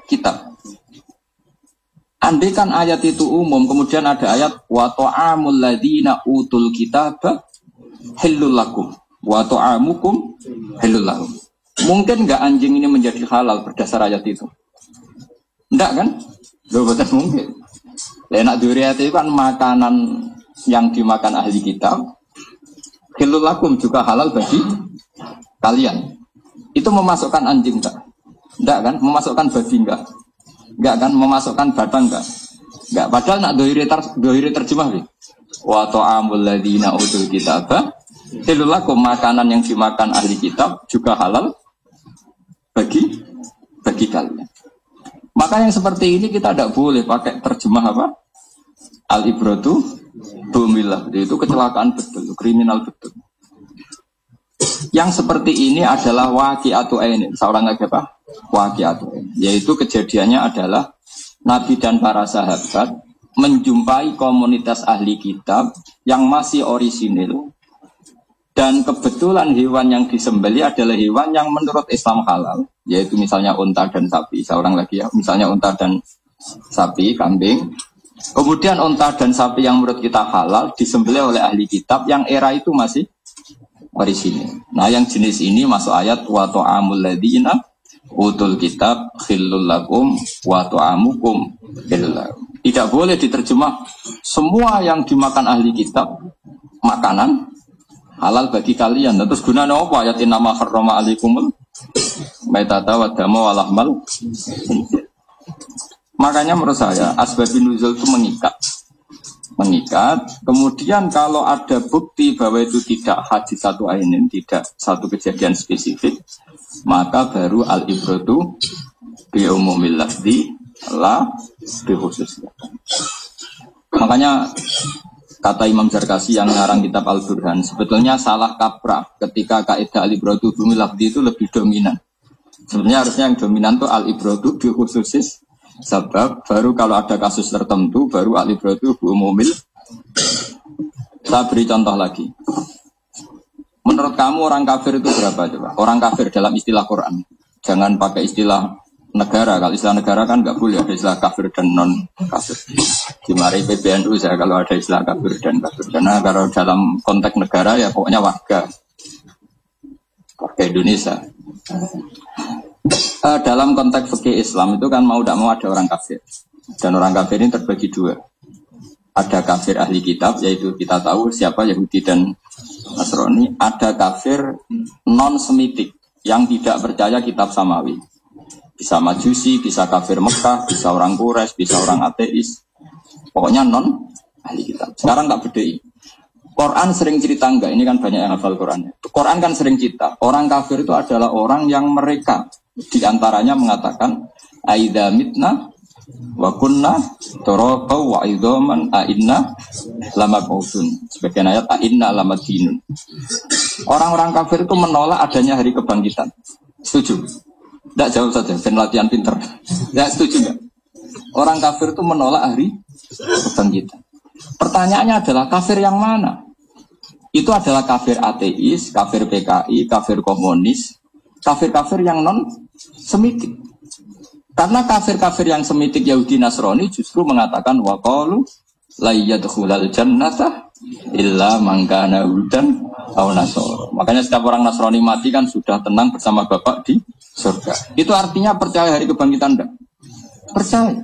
kitab. Andai kan ayat itu umum, kemudian ada ayat wa ta'amul ladzina utul kitaba halul lakum wa ta'amukum halul lahum. Mungkin enggak anjing ini menjadi halal berdasar ayat itu? Enggak kan? Betul mungkin. Enak duriat itu kan makanan yang dimakan ahli kitab. Halul lakum juga halal bagi kalian. Itu memasukkan anjing enggak? Enggak kan? Memasukkan babi enggak? Enggak kan? Memasukkan batang enggak? Enggak. Padahal nak dohiri terjemah nih. Wa ta'amul ladzina utul kitaba halul lakum, makanan yang dimakan ahli kitab juga halal bagi kalian. Maka yang seperti ini kita tidak boleh pakai terjemah apa? Al-ibratu bumillah. Itu kecelakaan betul, kriminal betul. Yang seperti ini adalah waqi'atu ain. Seorang lagi apa? Waqi'atu ain. Yaitu kejadiannya adalah Nabi dan para sahabat menjumpai komunitas ahli kitab yang masih orisinil, dan kebetulan hewan yang disembelih adalah hewan yang menurut Islam halal, yaitu misalnya unta dan sapi. Seorang lagi ya, misalnya unta dan sapi, kambing. Kemudian unta dan sapi yang menurut kita halal disembelih oleh ahli kitab yang era itu masih orisinil. Nah, yang jenis ini masuk ayat wa ta'amul ladzina utul kitab khillul lakum wa ta'amukum khillul lakum. Tidak boleh diterjemah semua yang dimakan ahli kitab makanan halal bagi kalian. Terus gunanya apa ayat innama harrama alaikumul maitata wa dama wa lahmal. Makanya menurut saya asbabun nuzul itu mengikat. Kemudian kalau ada bukti bahwa itu tidak hadis satu ainin, tidak satu kejadian spesifik, maka baru al-ibratu bi umumil lafzi la bi khususnya. Makanya kata Imam Zarkasi yang ngarang kitab Al-Burhan, sebetulnya salah kaprah ketika kaidah al-ibratu bi umumil lafzi itu lebih dominan. Sebenarnya harusnya yang dominan itu al-ibratu bi khususis sebab, baru kalau ada kasus tertentu baru al-ibratu bi umumil. Saya beri contoh lagi. Menurut kamu orang kafir itu berapa coba? Orang kafir dalam istilah Quran. Jangan pakai istilah negara. Kalau istilah negara kan nggak boleh ada istilah kafir dan non kafir. Di mari PBNU saya kalau ada istilah kafir dan kafir. Karena kalau dalam konteks negara ya pokoknya warga Indonesia. Dalam konteks fikih Islam itu kan mau tidak mau ada orang kafir. Dan orang kafir ini terbagi dua. Ada kafir ahli kitab, yaitu kita tahu siapa Yahudi dan Nasrani. Ada kafir non-semitik yang tidak percaya kitab samawi. Bisa majusi, bisa kafir Mekah, bisa orang Quraisy, bisa orang ateis. Pokoknya non ahli kitab. Sekarang tak bedai. Quran sering cerita enggak, ini kan banyak yang hafal Quran. Quran kan sering cerita. Orang kafir itu adalah orang yang mereka di antaranya mengatakan aidza mitna wa kunna turaba wa idzaman a inna lamab'utsun. Sebagian ayat a inna lamadinun. Orang-orang kafir itu menolak adanya hari kebangkitan. Setuju? Tidak jawab saja, ben latihan pinter. Ya setuju enggak? Orang kafir itu menolak hari kebangkitan. Pertanyaannya adalah kafir yang mana? Itu adalah kafir ateis, kafir PKI, kafir komunis, kafir-kafir yang non-semitik. Karena kafir-kafir yang semitik Yahudi Nasrani justru mengatakan waqalu la yadkhulul jannata illa man kana hudan aw nasara. Makanya setiap orang Nasrani mati kan sudah tenang bersama Bapak di surga. Itu artinya percaya hari kebangkitan enggak? Percaya.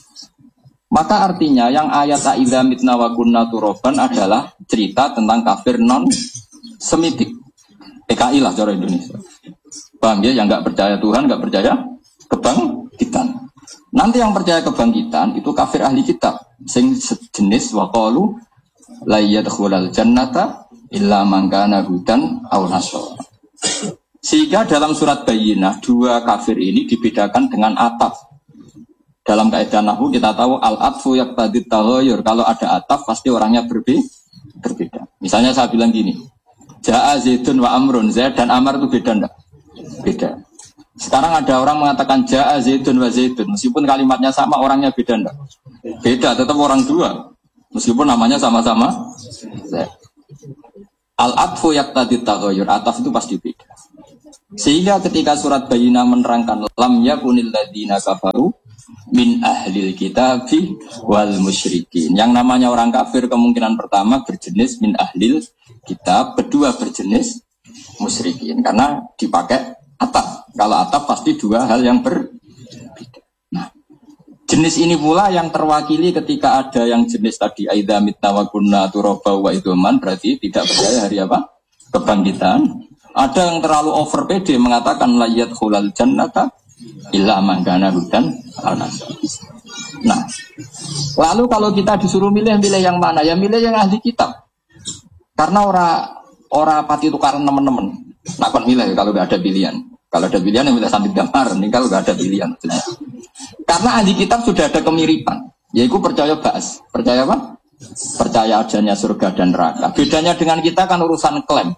Maka artinya yang ayat aidza mitna wa kunna turaban adalah cerita tentang kafir non-semitik. PKI lah cara Indonesia. Paham ya? Yang enggak percaya Tuhan, enggak percaya kebangkitan. Nanti yang percaya kebangkitan itu kafir ahli kitab. Sing sejenis waqalu la yadkhulul jannata illa man kana hudan aw nasara. Sehingga dalam surat Bayyinah dua kafir ini dibedakan dengan ataf. Dalam kaidah nahwu kita tahu al-atfu yaqtadi taghayyur. Kalau ada ataf pasti orangnya berbeda. Misalnya saya bilang gini. Ja'a Zaidun wa Amrun. Zaid dan Amr itu beda enggak? Beda. Sekarang ada orang mengatakan Ja'a Zaidun wa Zaidun. Meskipun kalimatnya sama, orangnya beda enggak? Beda, tetap orang dua. Meskipun namanya sama-sama Zaid. Al-atfu yaqtadi taghayyur. Ataf itu pasti beda. Sehingga ketika surat Bayyinah menerangkan lam yakunil ladzina kafaru min ahlil kitabi wal musyrikin. Yang namanya orang kafir kemungkinan pertama berjenis min ahlil kitab, kedua berjenis musyrikin karena dipakai ataf. Kalau ataf pasti dua hal yang berbeda. Nah, jenis ini pula yang terwakili ketika ada yang jenis tadi aidza mitna wa kunna turaba wa idoman, berarti tidak percaya hari apa? Kebangkitan. Ada yang terlalu over PD mengatakan la yadkhulal jannata illa man kana hudan al-nasr. Nah, lalu kalau kita disuruh milih yang mana? Ya milih yang ahli kitab. Karena ora pati tukaran teman-teman. Nak kon milih kalau enggak ada pilihan. Kalau ada pilihan yang milih Santri Damar, nih kalau enggak ada pilihan. Karena ahli kitab sudah ada kemiripan, yaitu percaya ba'as. Percaya apa? Percaya adanya surga dan neraka. Bedanya dengan kita kan urusan klaim.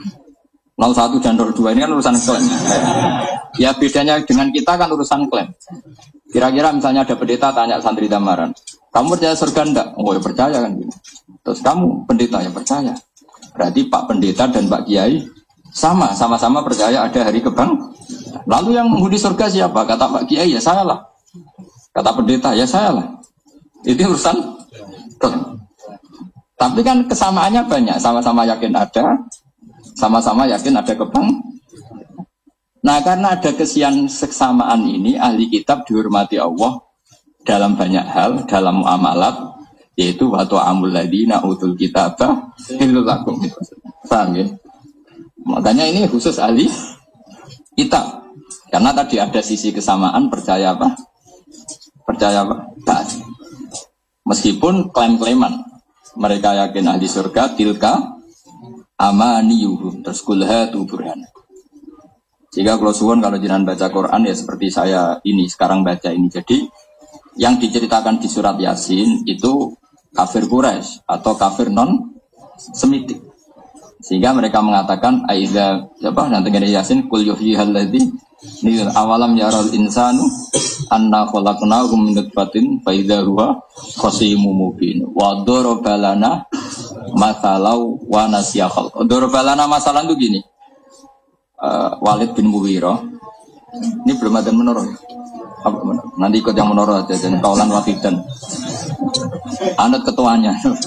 01 dan 02 ini kan urusan klaim. Ya bedanya dengan kita kan urusan klaim. Kira-kira misalnya ada pendeta tanya santri Damaran, kamu percaya surga enggak? Oh ya percaya kan. Terus kamu pendeta ya percaya. Berarti Pak Pendeta dan Pak Kiai sama-sama percaya ada hari kebang. Lalu yang menghuni surga siapa? Kata Pak Kiai ya saya lah. Kata pendeta ya saya lah. Itu urusan klaim. Tapi kan kesamaannya banyak. Sama-sama yakin ada. Sama-sama yakin ada kebang. Nah karena ada kesamaan ini ahli kitab dihormati Allah dalam banyak hal, dalam muamalat, yaitu wa ta'amul ladina utul kitabah illal lakum. Paham ya? Makanya ini khusus ahli kitab. Karena tadi ada sisi kesamaan percaya apa? Percaya apa? Taat. Meskipun klaim-klaiman mereka yakin ahli surga tilka amaniyuhum terus kulha tu burhan. Jika kalau suwon kalau jenengan baca Quran ya seperti saya ini sekarang baca ini. Jadi yang diceritakan di surat Yasin itu kafir Quraisy atau kafir non Semitik. Sehingga mereka mengatakan aidza apa nanti dari Yasin kul yuhyihal ladzi nil awalam yaral insanu anna khalaqnahu min nutfatin fa idza huwa khasimun mubin wa darabalana masalau wa nasiya khalq. Darabalana masalan itu gini. Walid bin Mughirah ini belum ada menurut. Nanti ikut yang menurut aja dan kaulan wakidan. Anut ketuanya.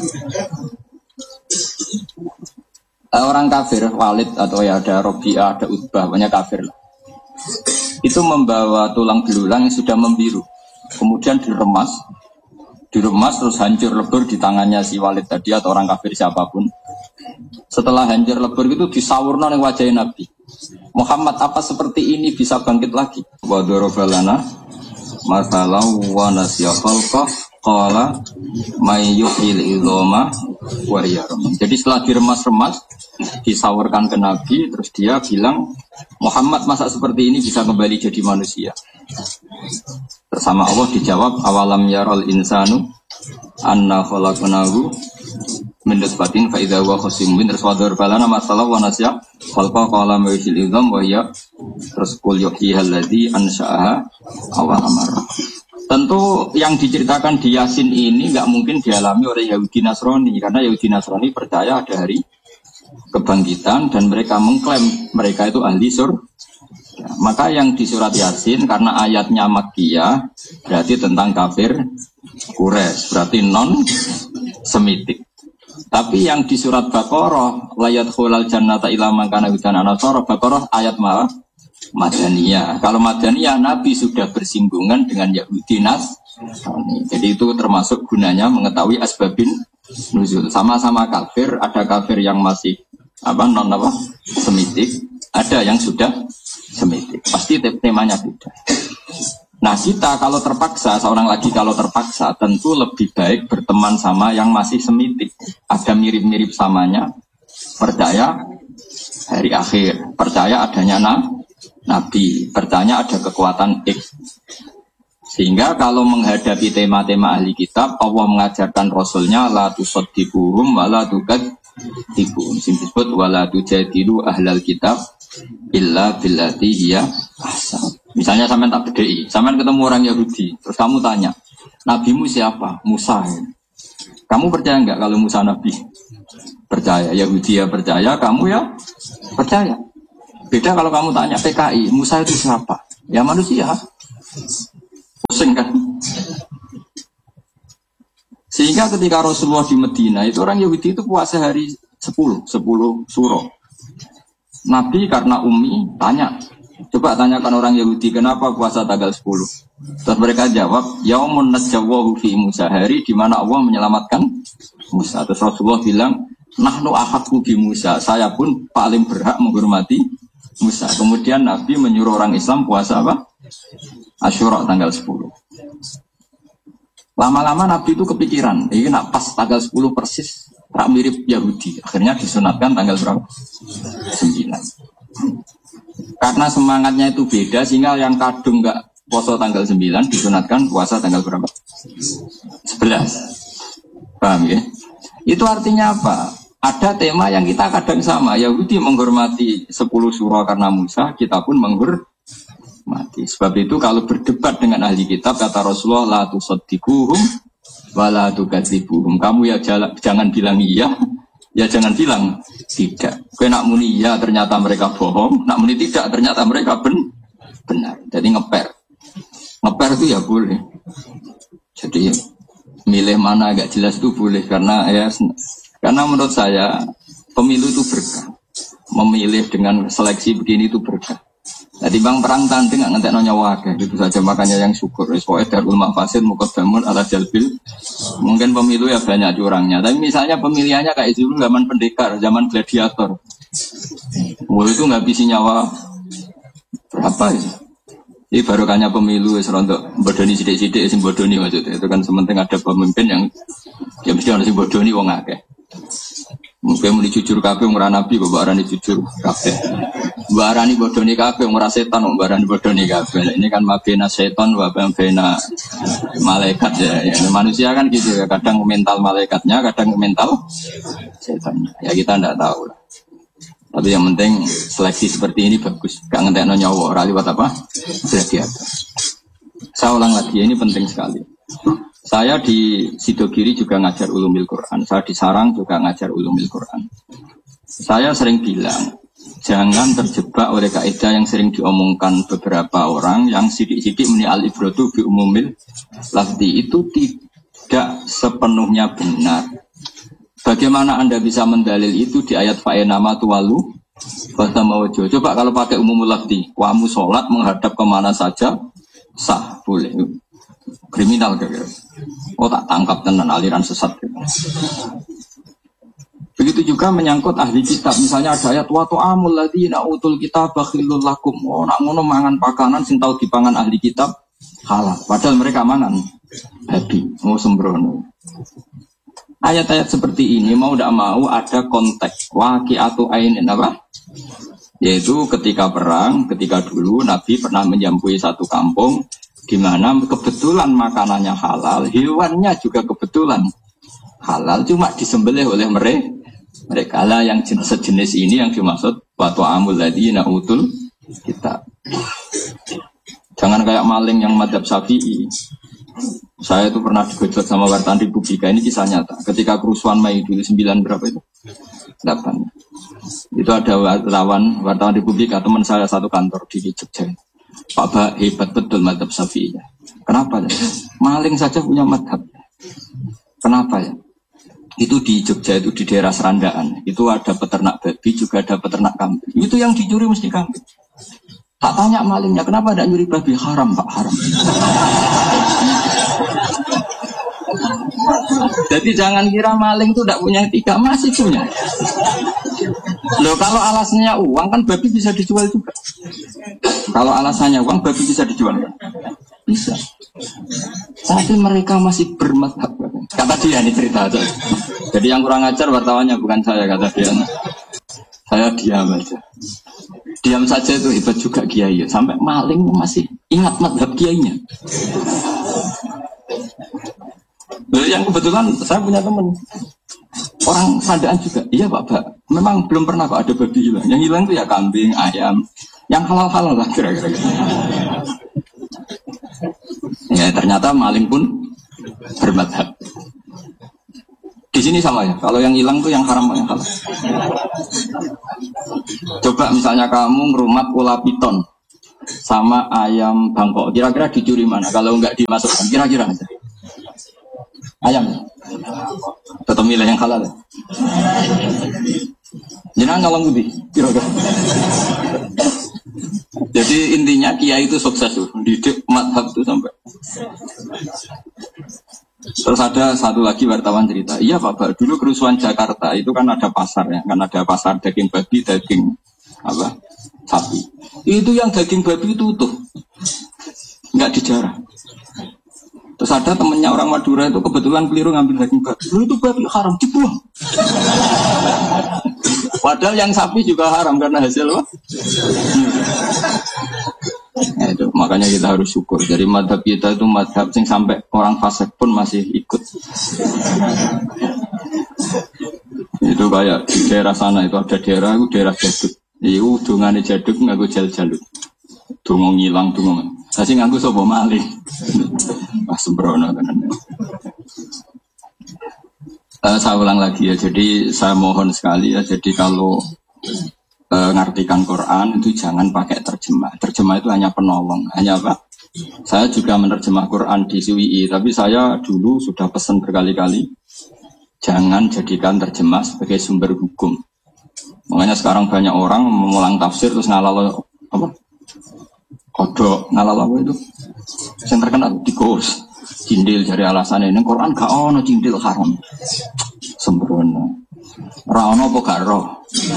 Orang kafir Walid atau ya ada Robi'ah, ada Utbah, banyak kafir lah. Itu membawa tulang belulang yang sudah membiru. Kemudian diremas terus hancur lebur di tangannya si Walid tadi atau orang kafir siapapun. Setelah hancur lebur itu disawurna ning wajah Nabi. Muhammad apa seperti ini bisa bangkit lagi? Wa darabalana masalau wa nasiya khalqa qala may yuhyil idzama wa hiya ramim. Jadi setelah diremas-remas disawurkan ke Nabi terus dia bilang Muhammad masa seperti ini bisa kembali jadi manusia. Bersama Allah dijawab awalam yaral insanu anna khalaqnahu min nutfatin fa idza huwa khasimun terus wadar balana masalah wa nasya khalqa qala maysil idzam wa hiya terus qul yuhyihal ladzi ansha'aha awal amar. Tentu yang diceritakan di Yasin ini enggak mungkin dialami oleh Yahudi Nasrani karena Yahudi Nasrani percaya ada hari kebangkitan dan mereka mengklaim mereka itu ahli surga. Ya, maka yang di surat Yasin karena ayatnya Makkiyah berarti tentang kafir Quraisy, berarti non Semitik. Tapi yang di surat Baqarah layat khulal jannata ila man kana hudan anasara Baqarah ayat malah Madaniyah. Kalau Madaniyah Nabi sudah bersinggungan dengan Yahudi Nasrani. Jadi itu termasuk gunanya mengetahui asbabin nuzul. Sama-sama kafir, ada kafir yang masih non Semitik, ada yang sudah Semitik. Pasti temanya beda. Nah kita kalau terpaksa, seorang lagi kalau terpaksa tentu lebih baik berteman sama yang masih Semitik. Ada mirip-mirip samanya, percaya hari akhir, percaya adanya Nabi, percaya ada kekuatan X. Sehingga kalau menghadapi tema-tema ahli kitab, Allah mengajarkan Rasulnya la tusaddiquhum wa la tukadzibun. Disebut wa la tujadilu ahlal kitab illa billati hiya ahsan. Misalnya sampean tak bedheki, sampean ketemu orang Yahudi, terus kamu tanya, nabimu siapa? Musa. Kamu percaya enggak kalau Musa nabi? Percaya. Yahudi ya percaya, kamu ya percaya. Beda kalau kamu tanya PKI, Musa itu siapa? Ya manusia. Pusing kan? Sehingga ketika Rasulullah di Medina, itu orang Yahudi itu puasa hari 10 suro. Nabi karena Umi tanya, coba tanyakan orang Yahudi kenapa puasa tanggal 10. Terus mereka jawab, Yaumun najjawahu fi Musa, hari di mana Allah menyelamatkan Musa. Terus Rasulullah bilang, nahnu ahaqqu bi Musa, saya pun paling berhak menghormati Musa. Kemudian Nabi menyuruh orang Islam puasa apa? Asyura tanggal 10. Lama-lama Nabi itu kepikiran, ini nak pas tanggal 10 persis, tak mirip Yahudi. Akhirnya disunatkan tanggal berapa? 9. Karena semangatnya itu beda, sehingga yang kadung nggak puasa tanggal 9 disunatkan puasa tanggal berapa? 11. Paham ya? Itu artinya apa? Ada tema yang kita kadang sama. Yahudi menghormati 10 surah karena Musa, kita pun menghormati. Sebab itu kalau berdebat dengan ahli kitab, kata Rasulullah, la tusaddiquhum wa la tukadzibuhum. Kamu ya jangan bilang iya, ya jangan bilang tidak. Kowe nak muni iya ternyata mereka bohong, nak muni tidak ternyata mereka benar. Jadi ngeper itu ya boleh. Jadi milih mana agak jelas itu boleh karena menurut saya pemilu itu berkah. Memilih dengan seleksi begini itu berkah. Jadi bang perang tanding nggak ngentek nyawa gitu saja, makanya yang syukur. Soalnya darul mafasid muqaddamun ala jalbil. Mungkin pemilu ya banyak curangnya. Tapi misalnya pemilihannya kayak dulu zaman pendekar, zaman gladiator. Wah itu nggak bisa nyawa berapa ya? Ini barokahnya pemilu serontok bodoni sidik-sidik sing bodoni maksudnya. Itu kan sementing ada pemimpin yang ya mesti harus bodoni wong akeh. Mungkin mau jujur kabeh ora nabi kok barani jujur kabeh. Barani bodoni kabeh ora setan kok barani bodoni kabeh. Ini kan mabena setan wa bena malaikat ya. Manusia kan gitu ya, kadang mental malaikatnya, kadang mental setannya. Ya kita ndak tahu lah. Tapi yang penting seleksi seperti ini bagus. Gak ngentekno nyawa, ora liwat apa? Gladiator. Saya ulang lagi, ini penting sekali. Saya di Sidogiri juga ngajar ulumil Quran. Saya di Sarang juga ngajar ulumil Quran. Saya sering bilang, jangan terjebak oleh kaidah yang sering diomongkan beberapa orang yang sidik-sidik muni al-ibratu bi umumil lafzi. Itu tidak sepenuhnya benar. Bagaimana Anda bisa mendalil itu di ayat fa'enama tuwalu fatamawajo. Coba kalau pakai umumul lafzi, kamu sholat menghadap kemana saja sah, boleh. Kriminal kira-kira. Oh tak tangkap tenan aliran sesat. Begitu juga menyangkut ahli kitab. Misalnya ada ayat wa tu'amul ladzina utul kitaba khillul lakum. Oh nak ngono mangan pakanan sing tau dipangan ahli kitab halal. Padahal mereka mangan babi. Oh sembrono. Ayat-ayat seperti ini mau tidak mau ada konteks waqi'atu ainin apa? Yaitu ketika perang, ketika dulu Nabi pernah menjampui satu kampung di mana kebetulan makanannya halal, hewannya juga kebetulan halal, cuma disembelih oleh mereka lah yang sejenis ini yang dimaksud wa ta'amul ladzina utul kitab. Jangan kayak maling yang madzhab Syafi'i. Saya itu pernah digojok sama wartawan Republika, ini kisah nyata. Ketika kerusuhan Mei dulu 9 berapa itu? 8. Itu ada wartawan Republika, teman saya satu kantor di Jogja. Pak Ba hebat betul madzhab Syafi'i. Kenapa ya? Maling saja punya madzhab. Kenapa ya? Itu di Jogja itu di daerah Serandaan. Itu ada peternak babi, juga ada peternak kambing. Itu yang dicuri mesti kambing. Tak tanya malingnya, kenapa tidak nyuri babi? Haram Pak, haram. Jadi jangan kira maling itu tidak punya etika, masih punya. Loh kalau alasannya uang kan babi bisa dijual juga. Kalau alasannya uang babi bisa dijual kan? Bisa. Tapi mereka masih bermadhab. Kata dia ini cerita aja. Jadi yang kurang ajar wartawannya bukan saya, kata dia. Saya diam aja. Diam saja itu hebat juga kiai. Sampai maling masih ingat madhab kiainya. Yang kebetulan saya punya teman orang Sandaan juga. Iya Pak, memang belum pernah kok ada babi hilang. Yang hilang itu ya kambing, ayam, yang halal-halal lah kira-kira. Ya ternyata maling pun bermadhab. Di sini sama ya. Kalau yang hilang tuh yang haram yang halal. Coba Coba misalnya kamu ngerumat ular piton sama ayam Bangkok, kira-kira dicuri mana? Kalau nggak dimasukkan, kira-kira aja. Ayam, tetap milih yang halal. Jangan nyolong putih, kira-kira. Jadi intinya kiai itu sukses tuh, didik madhab tuh sampai. Terus ada satu lagi wartawan cerita, iya Pak, dulu kerusuhan Jakarta itu kan ada pasar ya, kan ada pasar daging babi, daging apa, sapi. Itu yang daging babi itu utuh, nggak dijarah. Terus ada temennya orang Madura itu kebetulan keliru ngambil daging babi, itu babi haram dibuang. Padahal yang sapi juga haram karena hasil apa? Ya itu, makanya kita harus syukur. Jadi madhab kita itu madhab yang sampai orang fasik pun masih ikut. Itu kayak di daerah sana itu ada daerah jaduk. Itu dungane jaduk nganggo jal-jalut. Dungo ngilang dungo. Saya nganggo sapa maling. Wah sembrono tenan. Saya ulang lagi ya. Jadi saya mohon sekali ya. Jadi kalau ngartikan Quran itu jangan pakai terjemah. Terjemah itu hanya penolong, hanya apa? Saya juga menerjemah Quran di SUII, tapi saya dulu sudah pesan berkali-kali jangan jadikan terjemah sebagai sumber hukum. Makanya sekarang banyak orang mengulang tafsir terus ngalalo apa? Kodok, ngalalo apa itu? Yang terkenal tikus, cindil dari alasan ini Quran gak ono cindil haram. Sembrono. Rano apa gak roh?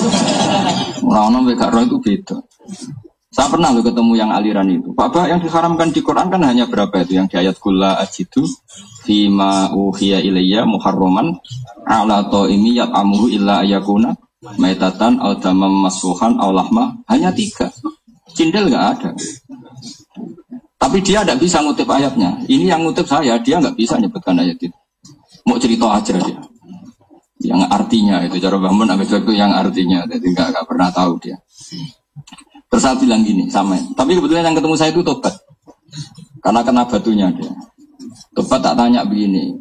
Rano apa gak roh itu beda. Saya pernah loh ketemu yang aliran itu. Pak, yang diharamkan di Quran kan hanya berapa itu? Yang di ayat kulla ajidu fima uhiya ilayya muharraman ala ta'imi yat'amuhu illa ayakuna maitatan aw damam masfuhan aw lahma. Hanya 3. Cindil gak ada. Tapi dia tidak bisa ngutip ayatnya. Ini yang ngutip saya, dia nggak bisa nyebutkan ayat itu. Mau cerita aja dia. Yang artinya itu cara bangun agak itu yang artinya, jadi nggak pernah tahu dia. Terus saya bilang gini sama, tapi kebetulan yang ketemu saya itu tobat, karena kena batunya dia. Tobat tak tanya begini,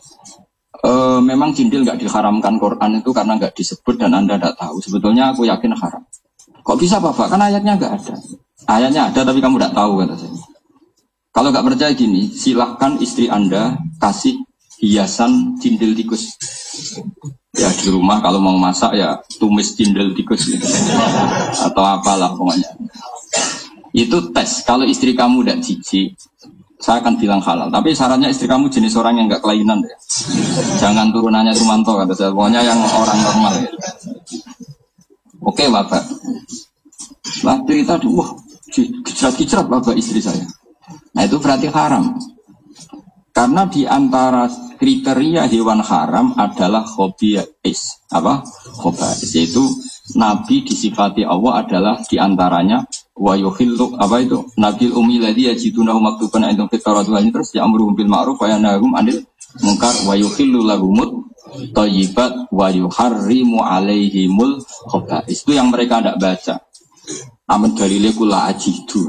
memang cindil nggak diharamkan Quran itu karena nggak disebut dan Anda tidak tahu. Sebetulnya aku yakin haram. Kok bisa Bapak? Kan ayatnya nggak ada. Ayatnya ada tapi kamu tidak tahu kata saya. Kalau nggak percaya gini, silahkan istri Anda kasih hiasan cindil tikus. Ya di rumah kalau mau masak ya tumis cindil tikus gitu. Atau apalah pokoknya. Itu tes. Kalau istri kamu tidak jijik, saya akan bilang halal. Tapi syaratnya istri kamu jenis orang yang nggak kelainan ya. Jangan turunannya Sumanto kata saya. Pokoknya yang orang normal ya. Oke Bapak. Lah cerita wah gejrat-gejrat Bapak istri saya. Nah itu berarti haram. Karena di antara kriteria hewan haram adalah khobais. Apa? Khobais. Yaitu Nabi disifati Allah adalah di antaranya wa yuhillu apa itu? Nabil ummi ladzi yajidunahu maktuban indahum fit tawrat wa terus ya'muruhum bil ma'ruf wa yanhahum 'anil munkar wa yuhillu lahumut thayyibat wa yuharrimu 'alaihimul khobais. Itu yang mereka tidak baca. Namun dalile kula ajidu.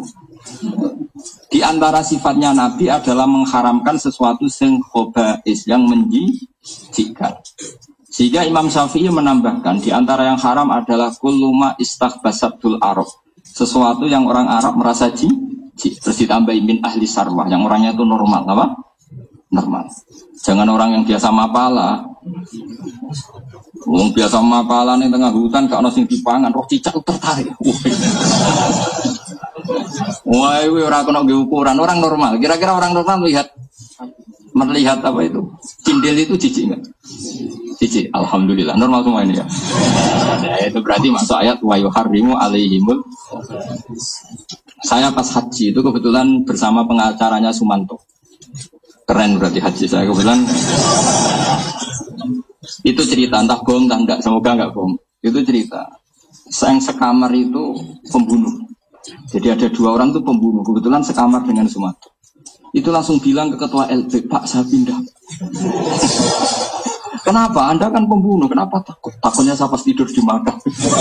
Di antara sifatnya Nabi adalah mengharamkan sesuatu yang khobais, yang menjijikkan. Sehingga Imam Syafi'i menambahkan, di antara yang haram adalah kulluma istaghbasatul Arab. Sesuatu yang orang Arab merasa jijik. Terus ditambahin min ahli sarwah, yang orangnya itu normal. Apa? Normal. Jangan orang yang biasa mapala. Wong biasa mapala ning tengah hutan gak ono sing dipangan, roh cicak tertarik. Wah, ini orang kena ukuran orang normal. Kira-kira orang normal melihat apa itu? Cindil itu jijik enggak? Jijik. Alhamdulillah, normal semua ini ya. Ya itu berarti masuk ayat wa yuharrimu alaihimul. Saya pas haji itu kebetulan bersama pengacaranya Sumanto. Keren berarti haji saya kebetulan. Itu cerita entah bohong entah enggak, semoga enggak bohong. Itu cerita. Yang sekamar itu pembunuh. Jadi ada 2 orang itu pembunuh, kebetulan sekamar dengan Sumanto. Itu langsung bilang ke ketua LP, Pak saya pindah. Kenapa? Anda kan pembunuh, kenapa takut? Takutnya saya pas tidur di makam.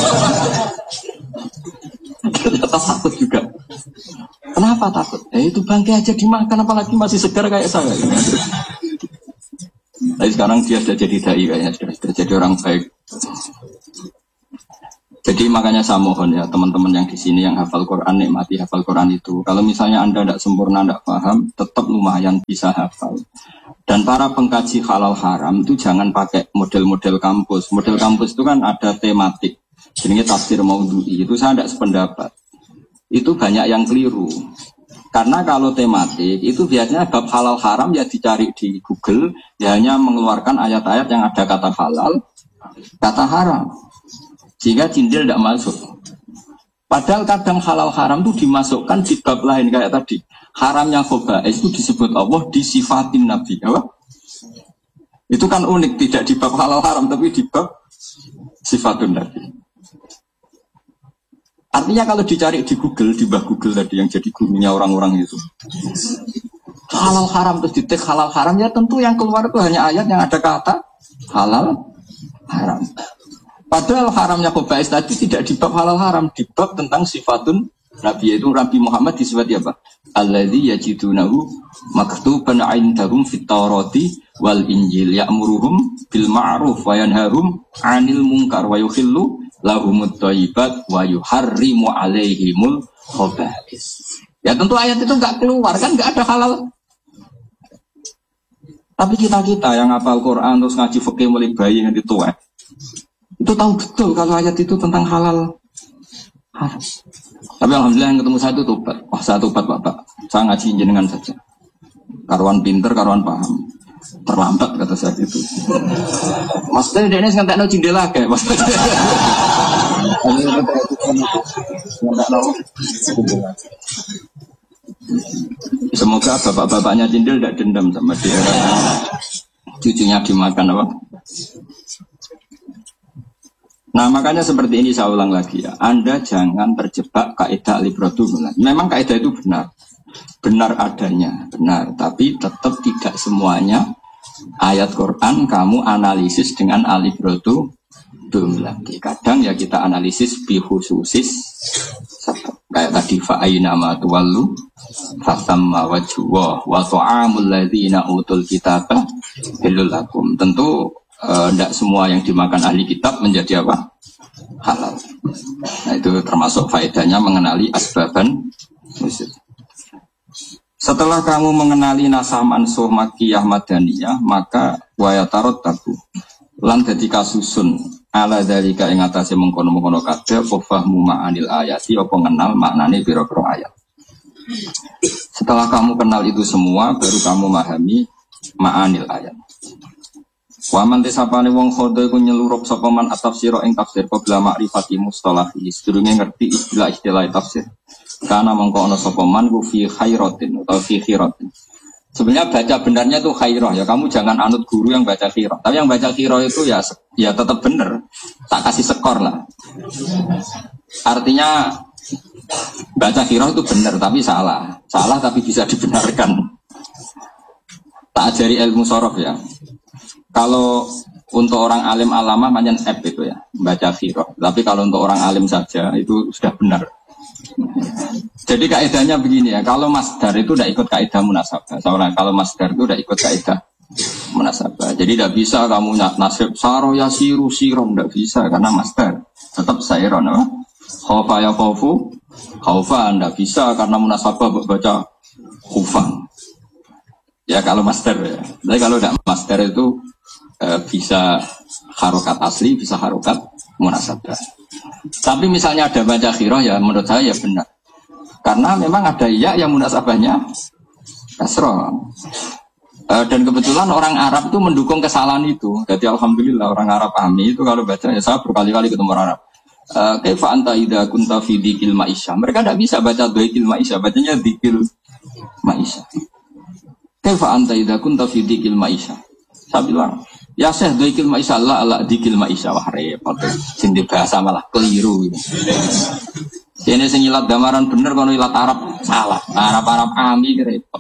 Ternyata takut juga. Kenapa takut? Itu bangkai aja dimakan, apalagi masih segar kayak saya. Tapi sekarang dia sudah jadi dai kayaknya, sudah jadi orang baik. Jadi Jadi makanya saya mohon ya teman-teman yang di sini yang hafal Quran, nikmati hafal Quran itu. Kalau misalnya Anda tidak sempurna, tidak paham, tetap lumayan bisa hafal. Dan para pengkaji halal haram itu jangan pakai model-model kampus. Model kampus itu kan ada tematik. Jadi tafsir maudhu'i itu saya tidak sependapat. Itu banyak yang keliru. Karena kalau tematik itu biasanya bab halal haram ya dicari di Google, ya hanya mengeluarkan ayat-ayat yang ada kata halal, kata haram. Sehingga cindil tidak masuk. Padahal kadang halal haram itu dimasukkan di bab lain kayak tadi. Haramnya khoba'is itu disebut Allah disifatin Nabi. Apa? Itu kan unik, tidak di bab halal haram tapi di bab sifatun Nabi. Artinya kalau dicari di Google, di bab Google tadi yang jadi gurunya orang-orang itu. Halal haram terus ditik halal haram ya tentu yang keluar itu hanya ayat yang ada kata halal haram. Padahal haramnya khoba'is tadi tidak di bab halal haram, di bab tentang sifatun Nabi, yaitu Nabi Muhammad disifati apa? Alladzi yajidunahu maktuban 'indahum fit Taurati wal Injil ya'muruhum bil ma'ruf wa yanharum 'anil munkar wa yukhillu lahumut thayyibat wa yuharrimu 'alaihimul khoba'is. Ya tentu ayat itu enggak keluar kan, enggak ada halal. Tapi kita-kita yang hafal Quran terus ngaji fikih mulai bayi nanti tua, itu tahu betul kalau ayat itu tentang halal haram. Tapi alhamdulillah yang ketemu saya itu tobat. Wah saya tobat Bapak. Saya ngaji jenengan saja. Karuan pinter, karuan paham. Terlambat kata saya gitu. Maksudnya dia ini ngantek jendela kayak maksudnya. Semoga bapak-bapaknya jendel tidak dendam sama dia. Cucunya dimakan apa? Nah makanya seperti ini saya ulang lagi ya. Anda jangan terjebak kaidah al-ibratu. Memang kaidah itu benar. Benar adanya, benar. Tapi tetap tidak semuanya ayat Quran kamu analisis dengan al-ibratu. Lagi. Kadang ya kita analisis bihususis. Kayak tadi fa'aina ma tuwallu fasamma wajhuwa wa ta'amul ladzina utul kitaba halal lakum. Tentu tidak semua yang dimakan ahli kitab menjadi apa? Halal. Nah itu termasuk faedahnya mengenali asbaban musyrik. Setelah kamu mengenali nasam ansuh makiyah madaniyah, maka wayatarot tabu lan dadi kasusun ala dalika ing atase mengkono-mengkono kabeh apa fahmu ma'anil ayati apa ngenal maknane pira-pira ayat. Setelah kamu kenal itu semua baru kamu memahami ma'anil ayat. Waman tisapane wong khodo iku nyelurup sapa man at-tafsira ing tafsir qabla ma'rifati mustalahi sedurunge ngerti istilah tafsir. Karena mengko ana sapa man ku fi khairatin atau fi khiratin. Sebenarnya baca benarnya itu khairah ya, kamu jangan anut guru yang baca khirah. Tapi yang baca khirah itu ya tetap benar. Tak kasih skor lah. Artinya baca khirah itu benar tapi salah. Salah tapi bisa dibenarkan. Tak ajari ilmu sorof ya. Kalau untuk orang alim alamah macam F itu ya, baca khirah. Tapi kalau untuk orang alim saja itu sudah benar. Jadi kaidahnya begini ya, kalau masdar itu tidak ikut kaidah munasabah. Soalnya kalau masdar itu tidak ikut kaidah munasabah. Jadi tidak bisa kamu nasib saro ya siru sirom, tidak bisa karena masdar tetap sairon. Khaufa ya khaufu khaufa, tidak bisa karena munasabah baca khufan. Ya kalau masdar ya. Tapi kalau tidak masdar itu bisa harokat asli, bisa harokat munasabah. Tapi misalnya ada baca khirah ya menurut saya ya benar. Karena memang ada ya yang munasabahnya kasroh. Dan kebetulan orang Arab itu mendukung kesalahan itu. Jadi alhamdulillah orang Arab ahmi itu kalau baca ya saya berkali-kali ketemu orang Arab. Kaifa anta idza kunta fi dzikil ma'isyah. Mereka tidak bisa baca dzikil ma'isyah, bacanya dzikil ma'isyah. Kaifa anta idza kunta fi dzikil ma'isyah. Saya bilang, ya Syekh dzikil ma'isyah la dzikil ma'isyah wah repot. Sing bahasa malah keliru gitu. Ini sing ilat gambaran bener kono ilat Arab salah. Arab-Arab ami repot.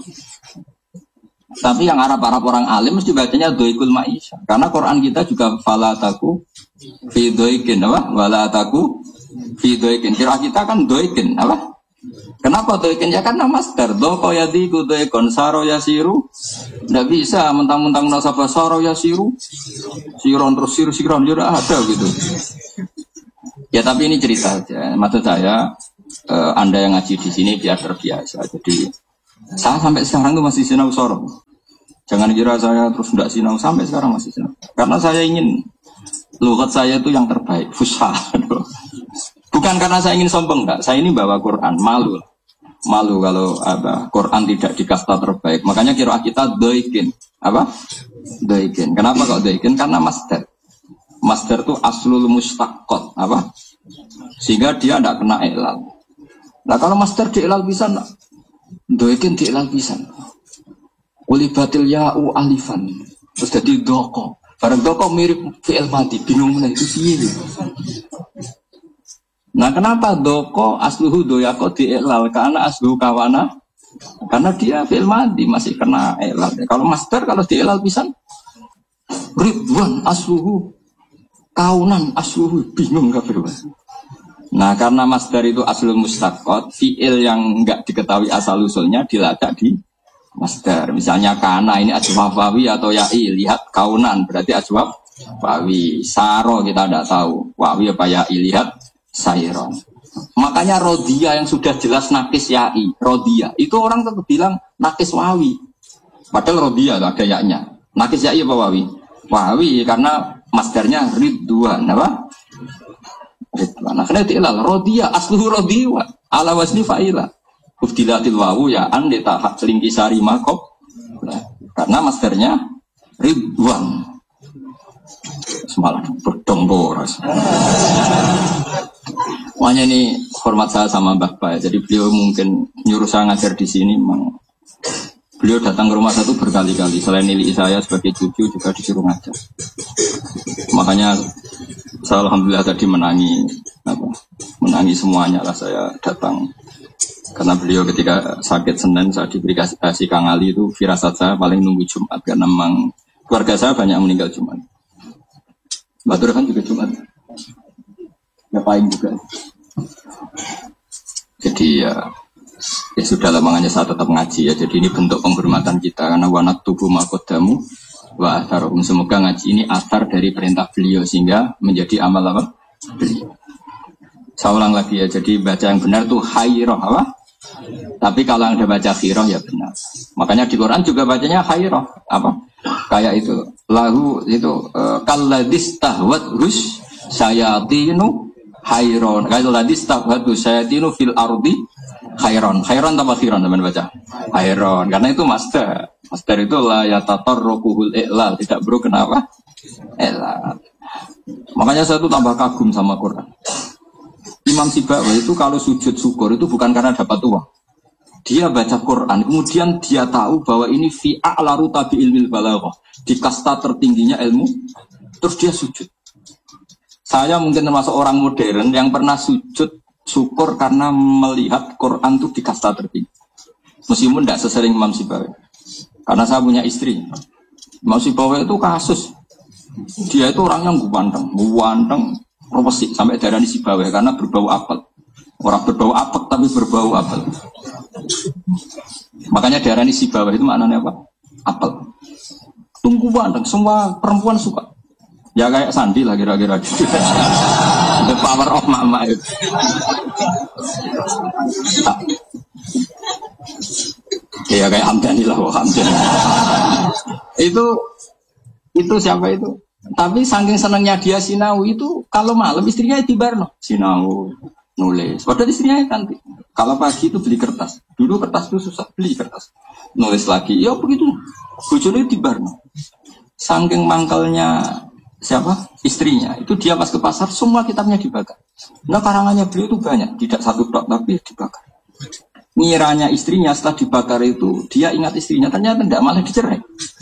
Tapi yang Arab-Arab orang alim mesti bacanya dzikil ma'isyah. Karena Quran kita juga fala taku fi dzaikin apa? Wala taku fi dzaikin. Kira kita kan dzaikin apa? Kenapa dzaikin? Ya karena masdar dzaka yadiku dzaikon saro yasiru. Enggak bisa mentang-mentang nasabah saro yasiru. Siron terus siron ya ada gitu. Ya tapi ini cerita aja. Maksud saya, Anda yang ngaji di sini biar terbiasa. Jadi saya sampai sekarang tuh masih sinau sorong. Jangan kira saya terus tidak sinau, sampai sekarang masih sinau. Karena saya ingin lughat saya itu yang terbaik, fusha. Bukan karena saya ingin sombong, enggak. Saya ini bawa Quran, malu. Malu kalau Quran tidak di kasta terbaik. Makanya qiraah kita doikin. Apa? Doikin. Kenapa kok doikin? Karena masdar. Masdar itu aslul mustaqqat. Apa? Sehingga dia tidak kena ilal. Nah kalau masdar di ilal bisa enggak? Doikin di ilal bisa. Ulibatil ya'u alifan. Terus jadi doko. Barang doko mirip fi'il mati. Bingung mana itu sih. Nah kenapa doko asluhu doyako di'ilal? Karena asluhu kawana. Karena dia fi'il mati masih kena ilal. Kalau master kalau di'ilal bisa Ridwan asluhu kaunan asluhu bingung gak berubah. Nah karena master itu aslul mustaqot, fi'il yang enggak diketahui asal usulnya dilacak di master. Misalnya kana ini aswaf wawi atau ya'i. Lihat kaunan berarti aswaf wawi. Saro kita tidak tahu wawi apa ya'i. Lihat Sairon. Makanya rodia yang sudah jelas nakis ya'i, rodia itu orang tetap bilang nakis wawi. Padahal rodia ada yaknya. Nakis ya'i apa wawi? Wawi karena masdarnya ridwan, apa? Ridwan. Nah, karena tilal rodia asluhu rodiwa ala wasni fa'ila. Ufdilatil wawu ya an ditahak selingkisari makob. Nah, karena masdarnya ridwan. Semalam berdomboras. Makanya ini hormat saya sama Mbah Ba. Jadi beliau mungkin nyuruh saya ngajar di sini. Memang beliau datang ke rumah saya itu berkali-kali. Selain nilai saya sebagai cucu juga disuruh ngajar. Makanya saya alhamdulillah tadi menangi semuanya lah saya datang. Karena beliau ketika sakit Senin saya diberi kasih Kang Ali itu firasat saya paling nunggu Jumat. Karena memang keluarga saya banyak meninggal Jumat. Batur kan juga Jumat. Ngapain juga. Jadi ya sudah lah makanya saya tetap ngaji ya. Jadi ini bentuk penghormatan kita karena wanat tubuh makodamu wa atharum. Semoga ngaji ini athar dari perintah beliau sehingga menjadi amal apa? Beliau. Saya ulang lagi ya. Jadi baca yang benar itu khairah apa? Tapi kalau Anda baca khairah ya benar. Makanya di Quran juga bacanya khairah apa? Kayak itu. Lahu itu kalladis tahwat hus sayatinu khairon. Kayak ladis tahwat hus sayatinu fil ardi khairon. Khairon tambah khairon teman baca. Khairon. Karena itu master. Master itu la yatatarrukuhul i'lal. Tidak bro kenapa? I'lal. Makanya saya tuh tambah kagum sama Quran. Imam Sibawi itu kalau sujud syukur itu bukan karena dapat uang. Dia baca Quran, kemudian dia tahu bahwa ini fi'a'la rutabi ilmil balaghah, di kasta tertingginya ilmu, terus dia sujud. Saya mungkin termasuk orang modern yang pernah sujud syukur karena melihat Quran itu di kasta tertinggi. Meskipun tidak sesering Imam Sibawi. Karena saya punya istri. Imam Sibawi itu kasus. Dia itu orangnya guanteng, profesi sampai darah di Sibawi karena berbau apel. Orang berbau apek tapi berbau apel. Makanya darah di Sibawi itu maknanya apa? Apel. Tunggu ganteng, semua perempuan suka. Ya kayak Sandi lah kira-kira. The power of mama itu. Ya kayak Hamdani lah, Hamdani. Itu siapa itu? Tapi saking senangnya dia sinau itu kalau malam istrinya tibarno sinau nulis. Padahal istrinya cantik. Kalau pagi itu beli kertas. Dulu kertas itu susah beli kertas. Nulis lagi. Ya begitu. Bojone tibarno. Saking mangkalnya siapa? Istrinya. Itu dia pas ke pasar semua kitabnya dibakar. Nah karangannya beliau itu banyak. Tidak satu tok tapi dibakar. Ngiranya istrinya setelah dibakar itu dia ingat istrinya. Ternyata tidak malah dicerai.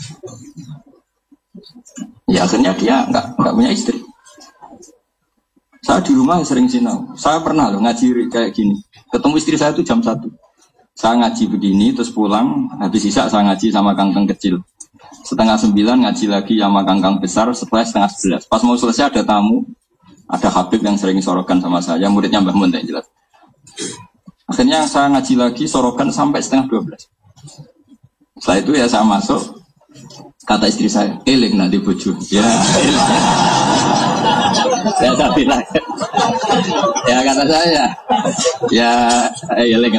Ya akhirnya dia nggak punya istri. Saya di rumah sering sinau. Saya pernah loh ngaji kayak gini. Ketemu istri saya itu jam 1. Saya ngaji begini terus pulang. Habis sisa saya ngaji sama kangkang kecil. 8:30 ngaji lagi sama kangkang besar. Setelah 10:30. Pas mau selesai ada tamu. Ada Habib yang sering sorokan sama saya. Muridnya Mbah Mun yang jelas. Akhirnya saya ngaji lagi sorokan sampai 11:30. Setelah itu ya saya masuk. Kata istri saya, eling nanti bojo. Ya, Ya saya bilang, ya kata saya, ya eleng.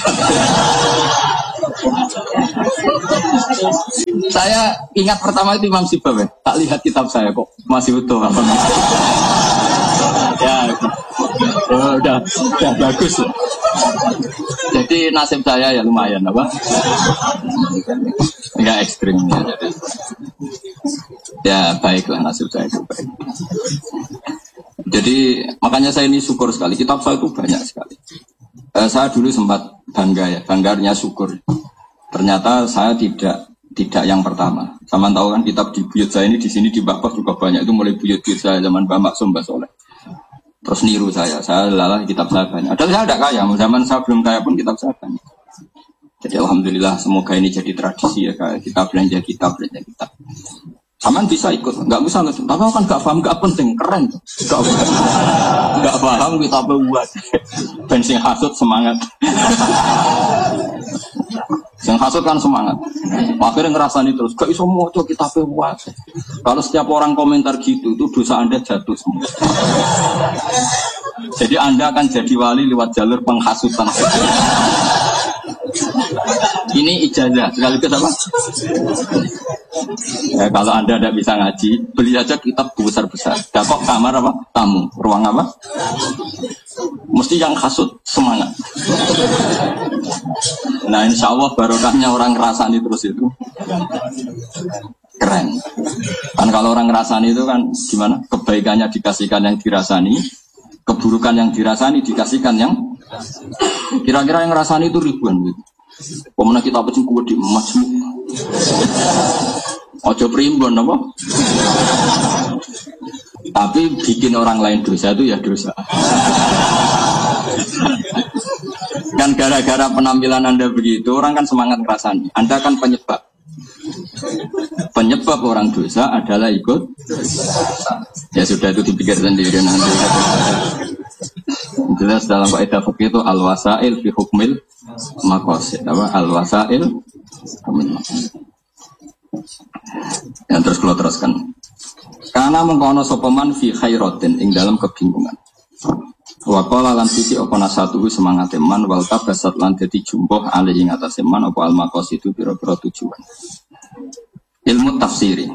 Saya ingat pertama itu Imam Sibab ya. Tak lihat kitab saya kok masih utuh apa. Ya, udah bagus. Jadi nasib saya ya lumayan apa? Enggak ekstrim ya. Jadi, ya baiklah nasib saya itu baik. Jadi makanya saya ini syukur sekali. Kitab saya itu banyak sekali. Saya dulu sempat bangga ya, bangganya syukur. Ternyata saya tidak yang pertama. Sama tahu kan kitab di buyut saya ini di sini di Mbak Pos juga banyak. Itu mulai buyut-buyut saya zaman Mbak Maksum, Mbak Soleh. Terus niru saya lalah kitab saya banyak. Padahal saya tidak kaya, zaman saya belum kaya pun kitab saya banyak. Jadi alhamdulillah semoga ini jadi tradisi ya, kita belanja kitab. Saman bisa ikut, nggak bisa nggak. Tapi kan nggak paham, nggak penting, keren. Nggak paham kita buat. Bensin hasut semangat. Yang hasut kan semangat. Akhirnya ngerasani terus, gak iso moco kita buat. Kalau setiap orang komentar gitu, itu dosa Anda jatuh semua. Jadi Anda akan jadi wali lewat jalur penghasutan. Ini ijazah, sekaligus apa? Ya, kalau Anda tidak bisa ngaji, beli aja kitab besar-besar. Kok kamar apa? Tamu, ruang apa? Mesti yang hasut semangat. Nah insya Allah barokahnya orang ngerasani terus itu keren. Kan kalau orang ngerasani itu kan gimana? Kebaikannya dikasihkan yang dirasani, keburukan yang dirasani dikasihkan yang kira-kira yang ngerasani itu ribuan gitu. Pemenang kita apa sih di emas? Ojo primbon apa? Tapi bikin orang lain dosa itu ya dosa. Kan gara-gara penampilan Anda begitu, orang kan semangat ngerasani. Anda kan penyebab. Penyebab orang dosa adalah ikut. Ya sudah itu dipikir sendiri nanti. Jelas dalam kaidah fikih itu al-wasail fi hukmil maqasid. Apa al-wasail? Yang terus kalau teruskan. Karena mengkono sopeman fi khairatin ing dalam kebingungan. Waqala lan sisi apa nasatuhu semangate man wal tabasat lan dadi jumbuh alih ing atase man apa al maqasidu pira-pira tujuan. Ilmu tafsiri.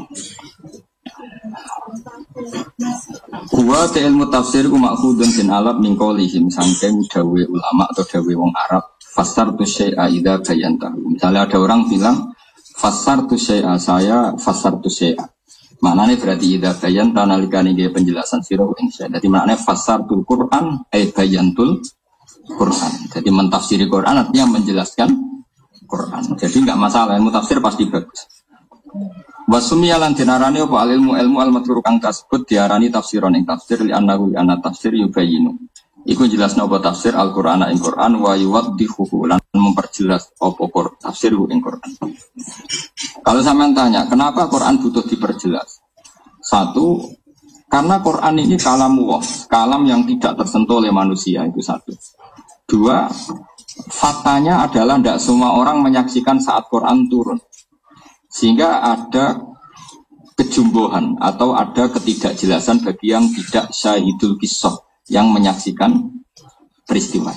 Huwa ta ilmu tafsir ku makhudun bin alab min qaulihim sangking dawe ulama atau dawe wong Arab fasartu syai'a idza bayantahu. Misalnya ada orang bilang fasartu syai'a, saya fasartu syai'a. Maknanya berarti idza bayanta nalikane nggih penjelasan sira ing saya. Dadi maknane fasartul Quran ay bayantul Quran. Jadi mentafsiri Quran artinya menjelaskan Quran. Jadi enggak masalah, ilmu tafsir pasti bagus. Wasumi lan dinarani apa ilmu al-madhkur kang kasebut diarani tafsiron ing tafsir li annahu ana tafsir yubayinu. Iku jelasna apa tafsir Al-Qur'an ing Quran wa yuwaddihu lan memperjelas apa tafsir ing Quran. Kalau sampean tanya, kenapa Quran butuh diperjelas? Satu, karena Quran ini kalamullah, kalam yang tidak tersentuh oleh manusia, itu satu. Dua, faktanya adalah tidak semua orang menyaksikan saat Quran turun. Sehingga ada kejumbohan atau ada ketidakjelasan bagi yang tidak syahidul kisah, yang menyaksikan peristiwa.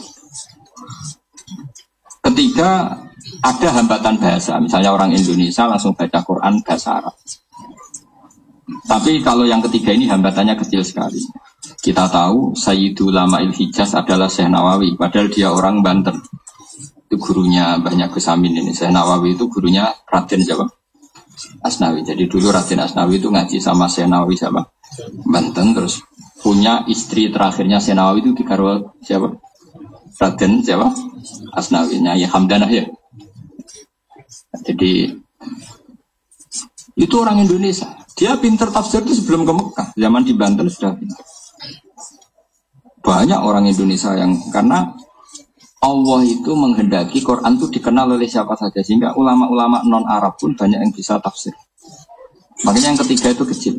Ketiga, ada hambatan bahasa, misalnya orang Indonesia langsung baca Quran bahasa Arab. Tapi kalau yang ketiga ini hambatannya kecil sekali. Kita tahu Sayyidul Ulama'il Hijaz adalah Syekh Nawawi, padahal dia orang Banten. Itu gurunya banyak Gus Amin ini. Syekh Nawawi itu gurunya Raden siapa? Asnawi. Jadi dulu Raden Asnawi itu ngaji sama Syekh Nawawi siapa? Banten. Terus punya istri terakhirnya Syekh Nawawi itu digarwa siapa? Raden siapa? Asnawinya ya Hamdanah ya. Jadi itu orang Indonesia. Dia pintar tafsir itu sebelum ke Mekah. Zaman di Banten sudah pintar. Banyak orang Indonesia yang karena Allah itu menghendaki Quran itu dikenal oleh siapa saja. Sehingga ulama-ulama non-Arab pun banyak yang bisa tafsir. Makanya yang ketiga itu kecil.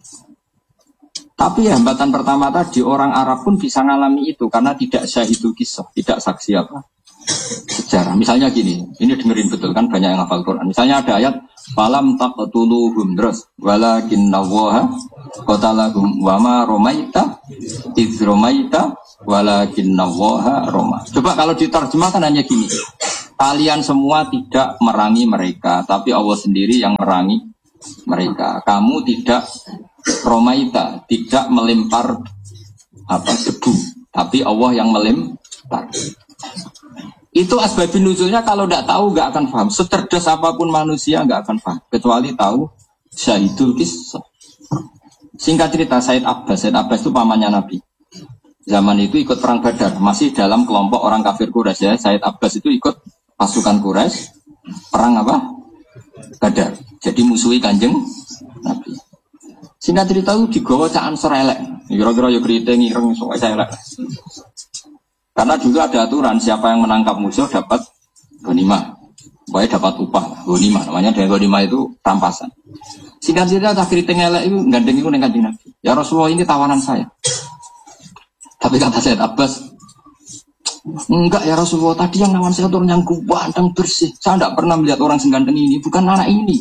Tapi hambatan pertama tadi orang Arab pun bisa ngalami itu. Karena tidak syahidul kisah. Tidak saksi apa? Sejarah. Misalnya gini. Ini dengerin betul kan banyak yang hafal Quran. Misalnya ada ayat falam taqtuluhum terus walakinnallaha qatalahum wa ma romaita idz romaita walakinnallaha roma. Coba kalau diterjemahkan hanya gini. Kalian semua tidak merangi mereka, tapi Allah sendiri yang merangi mereka. Kamu tidak romaita, tidak melempar debu, tapi Allah yang melempar. Itu asbabun nuzulnya kalau tidak tahu nggak akan paham. Secerdas apapun manusia nggak akan paham, kecuali tahu syahidul kisah. Singkat cerita, Said Abbas itu pamannya Nabi. Zaman itu ikut perang Badar, masih dalam kelompok orang kafir Quraisy ya. Said Abbas itu ikut pasukan Quraisy perang Badar. Jadi musuhi Kanjeng Nabi. Singkat cerita itu digawa cak Ansor elek. Kira-kira yo kriting ireng sok elek. Karena dulu ada aturan siapa yang menangkap musuh dapat ghanimah. Pokoknya dapat upah, ghanimah. Namanya dari ghanimah itu rampasan. Singkat cerita tak kriting elek itu gandeng itu ning Kanjeng Nabi. Ya Rasulullah, ini tawanan saya. Tapi kata Said Abbas, enggak ya Rasulullah, tadi yang nawan saya orang yang ganteng bersih. Saya tidak pernah melihat orang seganteng ini, bukan anak ini.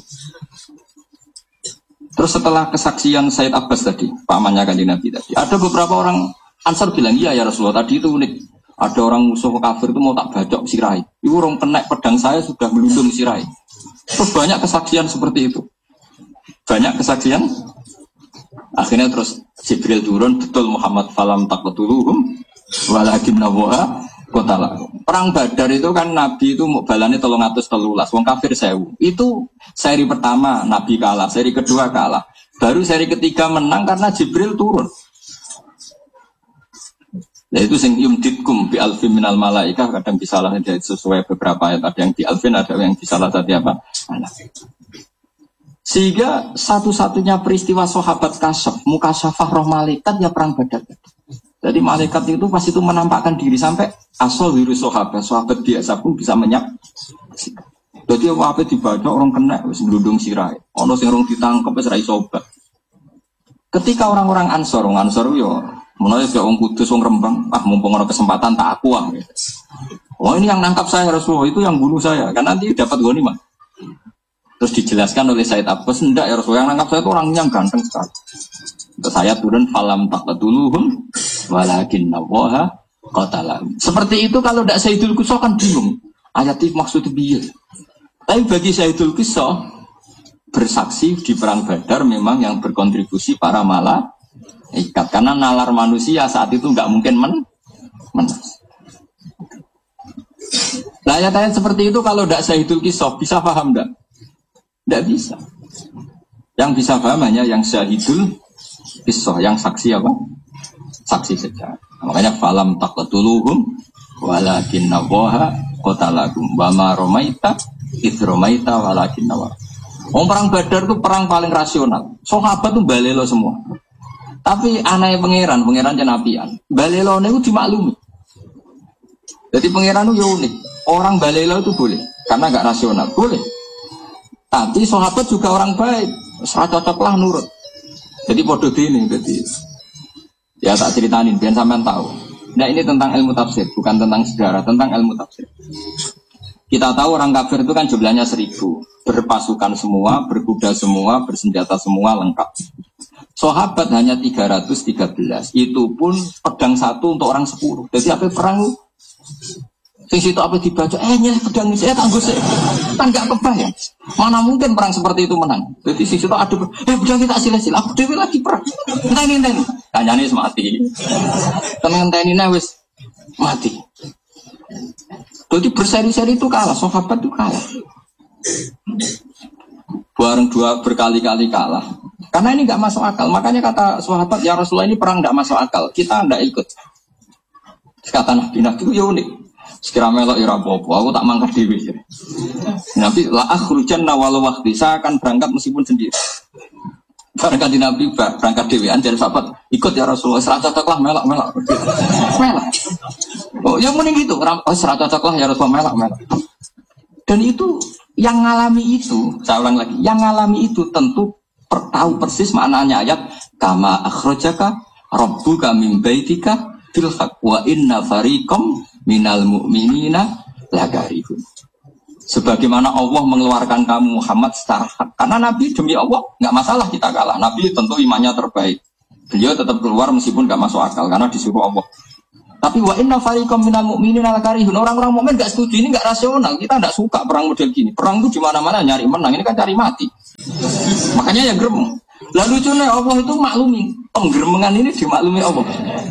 Terus setelah kesaksian Said Abbas tadi, pamannya Kanjeng Nabi tadi, ada beberapa orang Ansar bilang, iya ya Rasulullah, tadi itu unik. Ada orang musuh kafir itu mau tak bacok sirai. Itu orang kena pedang saya sudah melundung sirai. Terus banyak kesaksian seperti itu. Banyak kesaksian. Akhirnya terus Jibril turun, betul Muhammad falam taqtuluhum walakinnallaha qatalahum. Perang Badar itu kan Nabi itu mau balane 313, wong kafir 1000. Itu seri pertama Nabi kalah, seri kedua kalah. Baru seri ketiga menang karena Jibril turun. Yaitu sing yumditkum bi alfin minal malaikah, kadang disalah sesuai beberapa ayat, ada yang di alfin, ada yang disalah tadi apa? Sehingga satu-satunya peristiwa sahabat kasyaf, mukasyafah roh malaikat ya perang Badar. Jadi malaikat itu pas itu menampakkan diri sampai asal virus sahabat biasa pun bisa menyaksikan. Jadi apa dibaca orang kena wis glundung sirai. Ono sing rong ditangkep wis ra iso obah. Ketika orang-orang Ansor yo mulai ke orang Kudus, orang Rembang, mumpung ada kesempatan tak aku ini yang nangkap saya Rasulullah, itu yang bunuh saya, kan nanti dapat ghanimah. Terus dijelaskan oleh Said Abbas, enggak ya Rasulullah, yang nangkap saya itu orang yang ganteng sekali. Terus saya turun falam taqtuluhum walakinnallaha qatalahum. Seperti itu kalau tidak Sayyidul Qisah kan bingung. Ayat itu maksudnya biar. Tapi bagi Sayyidul Qisah bersaksi di perang Badar memang yang berkontribusi para malaikat. Karena nalar manusia saat itu nggak mungkin menang. Nah, ayat-ayat seperti itu kalau tidak Syahidul Qisah bisa paham enggak? Tidak bisa. Yang bisa paham hanya yang Syahidul Qisah, yang saksi apa? Saksi sejarah. Makanya falam taqtuluhum walakinnallaha qatalahum wa ma romaita idz romaita walakinnallaha. Perang Badar itu perang paling rasional. Sahabat itu balelo semua. Tapi aneh pangeran jenapian. Balelo itu dimaklumi. Jadi pangeran itu unik. Orang balelo itu boleh, karena nggak rasional, boleh. Tapi sahabat juga orang baik, cocoklah nurut. Jadi bodoh ini, jadi ya tak ceritain, biar sampean tahu. Nah ini tentang ilmu tafsir, bukan tentang sejarah, tentang ilmu tafsir. Kita tahu orang kafir itu kan jumlahnya 1000, berpasukan semua, berkuda semua, bersenjata semua, lengkap. Sahabat hanya 313, itu pun pedang satu untuk orang 10. Jadi apa perang? Sing situ apa dibaca? Nyeh pedang saya tangguh sih, kan nggak kebayang. Mana mungkin perang seperti itu menang? Jadi sing situ ada pedang kita sila-sila, aku dewi lagi perang. Enteni. Kanyane wis mati. Temen entenine wis mati. Jadi berseri-seri itu kalah, sahabat itu kalah. Bareng berkali-kali kalah. Karena ini nggak masuk akal. Makanya kata sahabat, ya Rasulullah ini perang nggak masuk akal. Kita nggak ikut. Kata Nabi itu ya unik. Sekira melok ira apa-apa, aku tak mangkat dewi. Nabi la akhrujanna walau wahdi, saya akan berangkat meskipun sendiri. Berangkat di Nabi berangkat dewean dari sahabat, ikut ya Rasulullah, serah cocoklah melok. Oh, yang mending gitu, serah cocoklah ya Rasulullah, melok. Dan itu yang ngalami itu, saya ulang lagi, yang ngalami itu tentu tahu persis maknanya ayat kama akhrajaka rabbuka min baitika bil haqq wa inna fariqam minal mu'minina lakarihun. Sebagaimana Allah mengeluarkan kamu Muhammad secara hak. Karena Nabi demi Allah nggak masalah kita kalah. Nabi tentu imannya terbaik. Beliau tetap keluar meskipun nggak masuk akal karena disuruh Allah. Tapi wa inna fariqam minal mu'minina lakarihun. Orang-orang mukmin nggak setuju, ini nggak rasional. Kita nggak suka perang model gini. Perang itu di mana-mana nyari menang. Ini kan cari mati. Makanya ya gremeng. Lalu lucunya Allah itu maklumi. Penggeremengan ini dimaklumi Allah.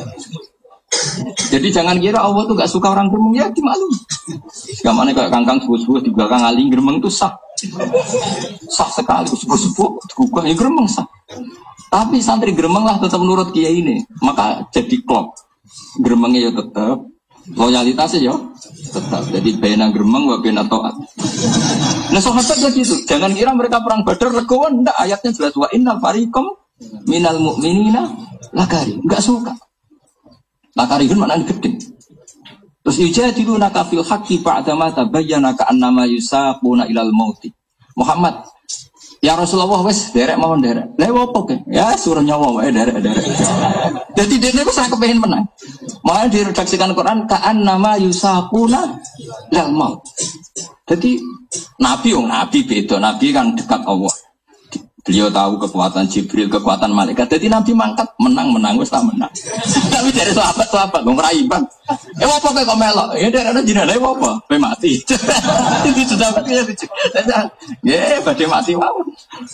Jadi jangan kira Allah tuh gak suka orang gremeng, ya dimaklumi. Segamane kayak kangkang sepuh-sepuh di belakang aling gremeng itu sah. Sah sekali, sepuh-sepuh digugah ya gremeng sah. Tapi santri gremeng lah tetap menurut kiai ini. Maka jadi klop. Gremengnya ya tetap, loyalitasnya ya tetap. Jadi bena gremeng wa bena taat. Nah sahabat begitu. Jangan kira mereka perang Badar legowan, enggak, ayatnya jelas wa innal fariqam minal mu'minina lakari. Enggak suka. Lakarihun maknanya gede. Terus yujadilunaka fil haqqi ba'da ma tabayyana ka'annama yusaquna ilal mauti. Muhammad, ya Rasulullah wis derek mawon derek. Lah opo ke? Ya suruh nyawa wae derek. Dadi dene kok sak kepengin menang. Malah diredaksikan Quran ka'annama yusaquna ilal maut. Jadi nabi beda, nabi kan dekat Allah. Beliau tahu kekuatan Jibril, kekuatan malaikat. Jadi Nabi mangkat, menang, wis tak menang. Tapi dari sahabat, ngomong raiban. Apa kok melok? Ya dari ada jenazah apa? Pe mati. Itu sudah mati ya. Ya, badhe mati mawon.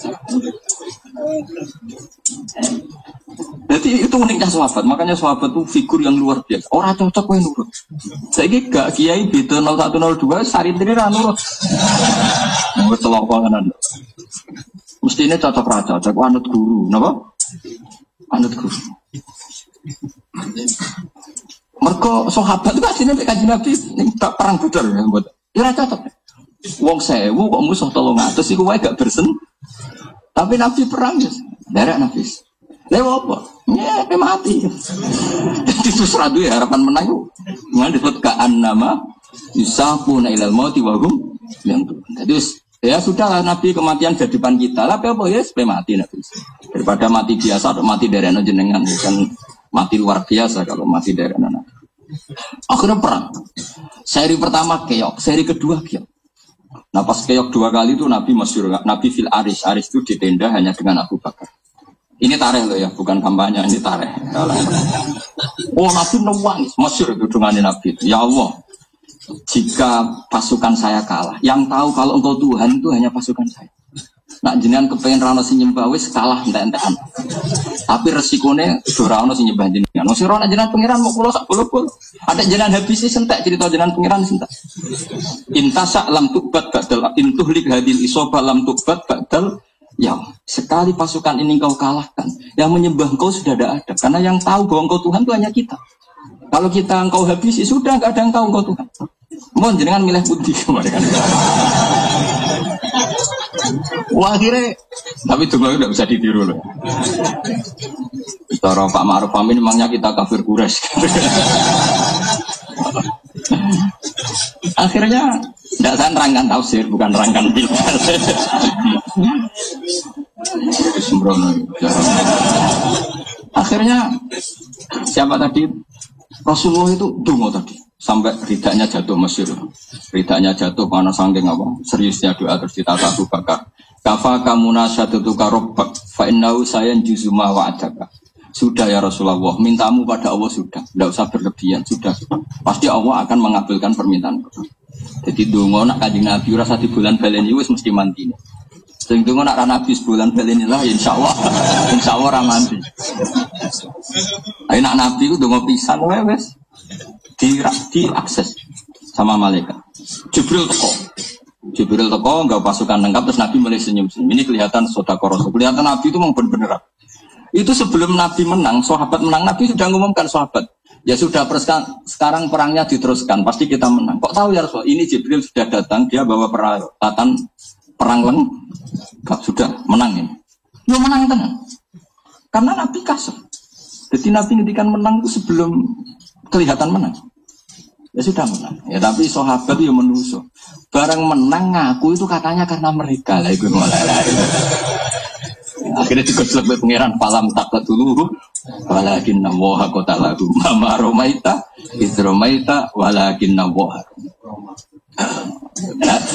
Jadi itu uniknya sahabat. Makanya sahabat itu figur yang luar biasa. Orang cocok kowe nurut. Saiki gak kiai beda 0102 saritine ra nurut. Wis telokongan. Mestinya cocok raja, cocok anut guru, napa? Anut guru. Mergo sahabat itu asline nek Kanjeng Nabi ning perang Badar ya, buat. Ya cocok. Wong 1000 kok musuh 300 iku wae gak bersen. Tapi Nabi perang ya, derek Nabi. Lha apa? Ya mati. Jadi susah duwe harapan menang iku. Mulane disebut ka'annama yusaquna ilal mauti wa hum yanzurun. Jadi ya sudah Nabi kematian di depan kita. Lah apa ya supaya mati Nabi. Daripada mati biasa atau mati dari jenengan bukan mati luar biasa kalau mati dari anak. Akhirnya perang. Seri pertama keok, seri kedua keok. Nah pas keok 2 kali itu Nabi masyhur, Nabi fil aris itu di tenda hanya dengan Abu Bakar. Ini tareh loh ya, bukan kampanye, ini tareh. Oh Nabi nangis, masyhur itu dengan Nabi. Ya Allah. Jika pasukan saya kalah, yang tahu kalau engkau Tuhan itu hanya pasukan saya. Nak jenengan kepengen rano sing nyembah wis kalah entek-entekan. Tapi resikonya ora ono sing nyembah jenengan. Wong sira nak jenengan pangeran mau kula sak bolo-bolo. Ada jenengan habis sentek cerita jenengan pangeran sentek. Intasa lam tubat badal intuhlik hadil isoba lam tubat badal ya. Sekali pasukan ini engkau kalahkan, yang menyembah engkau sudah ada. Karena yang tahu bahwa engkau Tuhan itu hanya kita. Kalau kita engkau habisi sudah enggak ada engkau Tuhan. Mohon jenengan milih putih kemarin kan. Wah akhirnya, tapi itu tidak bisa ditiru loh. Cara Pak Ma'ruf Amin memangnya kita kafir Quraisy. Akhirnya, tidak saya nerangkan tafsir, bukan nerangkan pilpres. Akhirnya, siapa tadi? Rasulullah itu dungo tadi. Sampai ridanya jatuh masyhur. Ridanya jatuh karena saking apa? Seriusnya doa terus ditata Abu Bakar. Kafa kamuna syadatuka rabbak fa innahu sayanjuzuma wa'adaka. Sudah ya Rasulullah, mintamu pada Allah sudah. Tidak usah berlebihan, sudah. Pasti Allah akan mengabulkan permintaan. Jadi dongo nak Kanjeng Nabi rasa di bulan baleni wis mesti mandi. Sing dongo nak Nabi sebulan baleni lah insyaallah ra mandi. Ayo nak Nabi ku dongo pisan wae wis. Diakses sama malaikat. Jibril teko enggak pasukan lengkap terus Nabi mulai senyum-senyum. Ini kelihatan sedekah Rasul. Kelihatan Nabi itu memang benar-benar. Itu sebelum Nabi menang, sahabat menang, Nabi sudah mengumumkan sahabat. Ya sudah sekarang perangnya diteruskan, pasti kita menang. Kok tahu ya Rasul? Ini Jibril sudah datang, dia bawa peralatan perang lengkap, sudah menang ini. Ya menang tenang. Karena Nabi kasar. Jadi Nabi ngendikan menang itu sebelum kelihatan menang. Ya sudah menang. Ya tapi sahabat itu menuso. Barang menang ngaku itu katanya karena mereka lah iku mulai. Akhirnya dikeslek oleh pangeran falam takut dulu. Walakin nawaha qatalahu mama romaita isromaita walakin nawaha.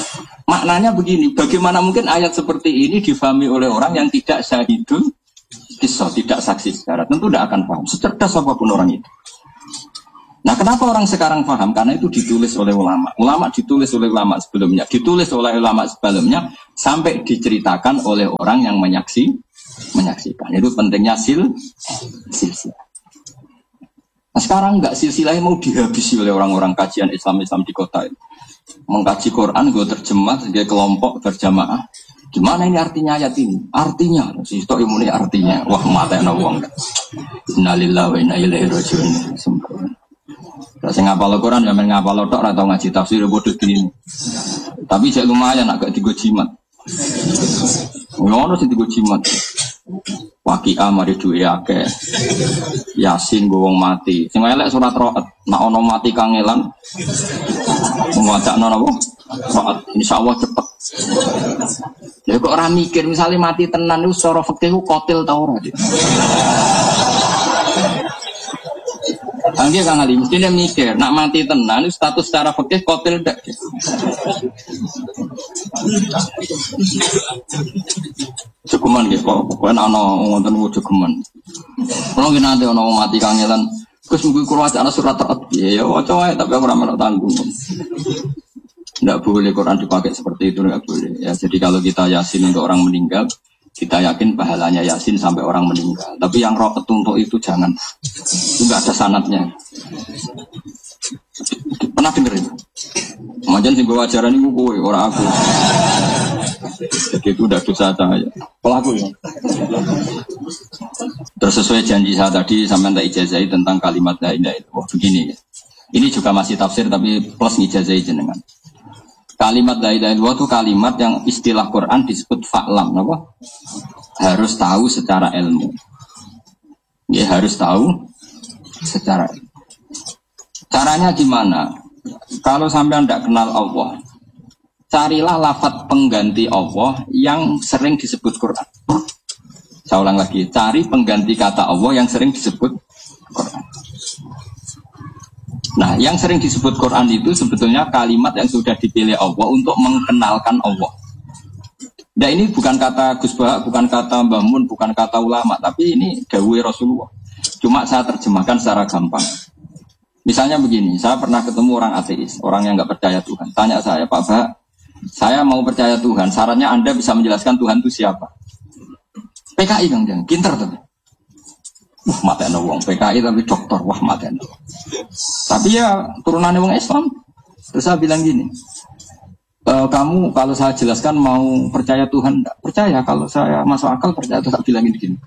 Maknanya begini, bagaimana mungkin ayat seperti ini difahami oleh orang yang tidak syahidul kisah, tidak saksi sejarah? Tentu tidak akan paham, secerdas apapun orang itu. Nah, kenapa orang sekarang paham? Karena itu ditulis oleh ulama. Ulama ditulis oleh ulama sebelumnya. Ditulis oleh ulama sebelumnya sampai diceritakan oleh orang yang menyaksikan. Itu pentingnya silsilah. Nah, sekarang enggak, silsilahnya mau dihabisi oleh orang-orang kajian Islam-Islam di kota itu. Mengkaji Quran, gue terjemah sebagai kelompok berjamaah. Gimana ini artinya ayat ini? Artinya, si itu ini artinya. Wah, mata yang wong. Innalillahi wa inna ilaihi raji'un. Saya ngapal Quran, ya main ngapal tok atau ngaji tafsir bodoh gini. Tapi saya lumayan agak digo jimat. Ngono sih digo jimat. Waqiah mari duwe akeh. Yasin go wong mati. Sing elek surat Ra'd. Nek ana mati kangelan mewacana napa? Ra'd insyaallah cepet. Ya kok ora mikir misalnya mati tenan iku secara fikih ku qatil ta ora. Angge Kang Ali mestine mikir, nak mati tenan status secara fikih qatil ndak. Cukuman nggih kok, pokoke ana wonten cukuman. Kalau nggih nanti ana mati kangelan, Gus mungkin kula wacana surat Ra'd. Ya waca wae tapi ora menak tanggung. Ndak boleh Quran dipakai seperti itu, nggak boleh. Ya jadi kalau kita yasin untuk orang meninggal, kita yakin pahalanya yasin sampai orang meninggal. Tapi yang roh untuk itu jangan. Itu nggak ada sanadnya. Pernah denger itu? Macam sih gue ajaran ini gue, orang aku. Jadi itu udah dosa saya. Pelaku ya. Terus sesuai janji saya tadi, sampai tak ijazahi tentang kalimat la ilaha illallah. Wah begini ya. Ini juga masih tafsir tapi plus ngijazahi jenengan. Kalimat la ilaha illallah itu kalimat yang istilah Quran disebut fa'lam, apa? Harus tahu secara ilmu. Ya harus tahu secara ilmu. Caranya gimana? Kalau sampai Anda kenal Allah, carilah lafaz pengganti Allah yang sering disebut Quran. Saya ulang lagi, cari pengganti kata Allah yang sering disebut Quran. Nah, yang sering disebut Quran itu sebetulnya kalimat yang sudah dipilih Allah untuk mengenalkan Allah. Nah, ini bukan kata Gus Bah, bukan kata Mbah Mun, bukan kata ulama, tapi ini dawuh Rasulullah. Cuma saya terjemahkan secara gampang. Misalnya begini, saya pernah ketemu orang ateis, orang yang nggak percaya Tuhan. Tanya saya, Pak Bah, saya mau percaya Tuhan, syaratnya Anda bisa menjelaskan Tuhan itu siapa? PKI Kang Jang, pinter tuh. Wah, matanya wong PKI tapi dokter, wah matanya. Tapi ya turunannya wong Islam. Terus saya bilang gini, kamu kalau saya jelaskan mau percaya Tuhan, enggak percaya. Kalau saya masuk akal percaya, terus saya bilangin begini.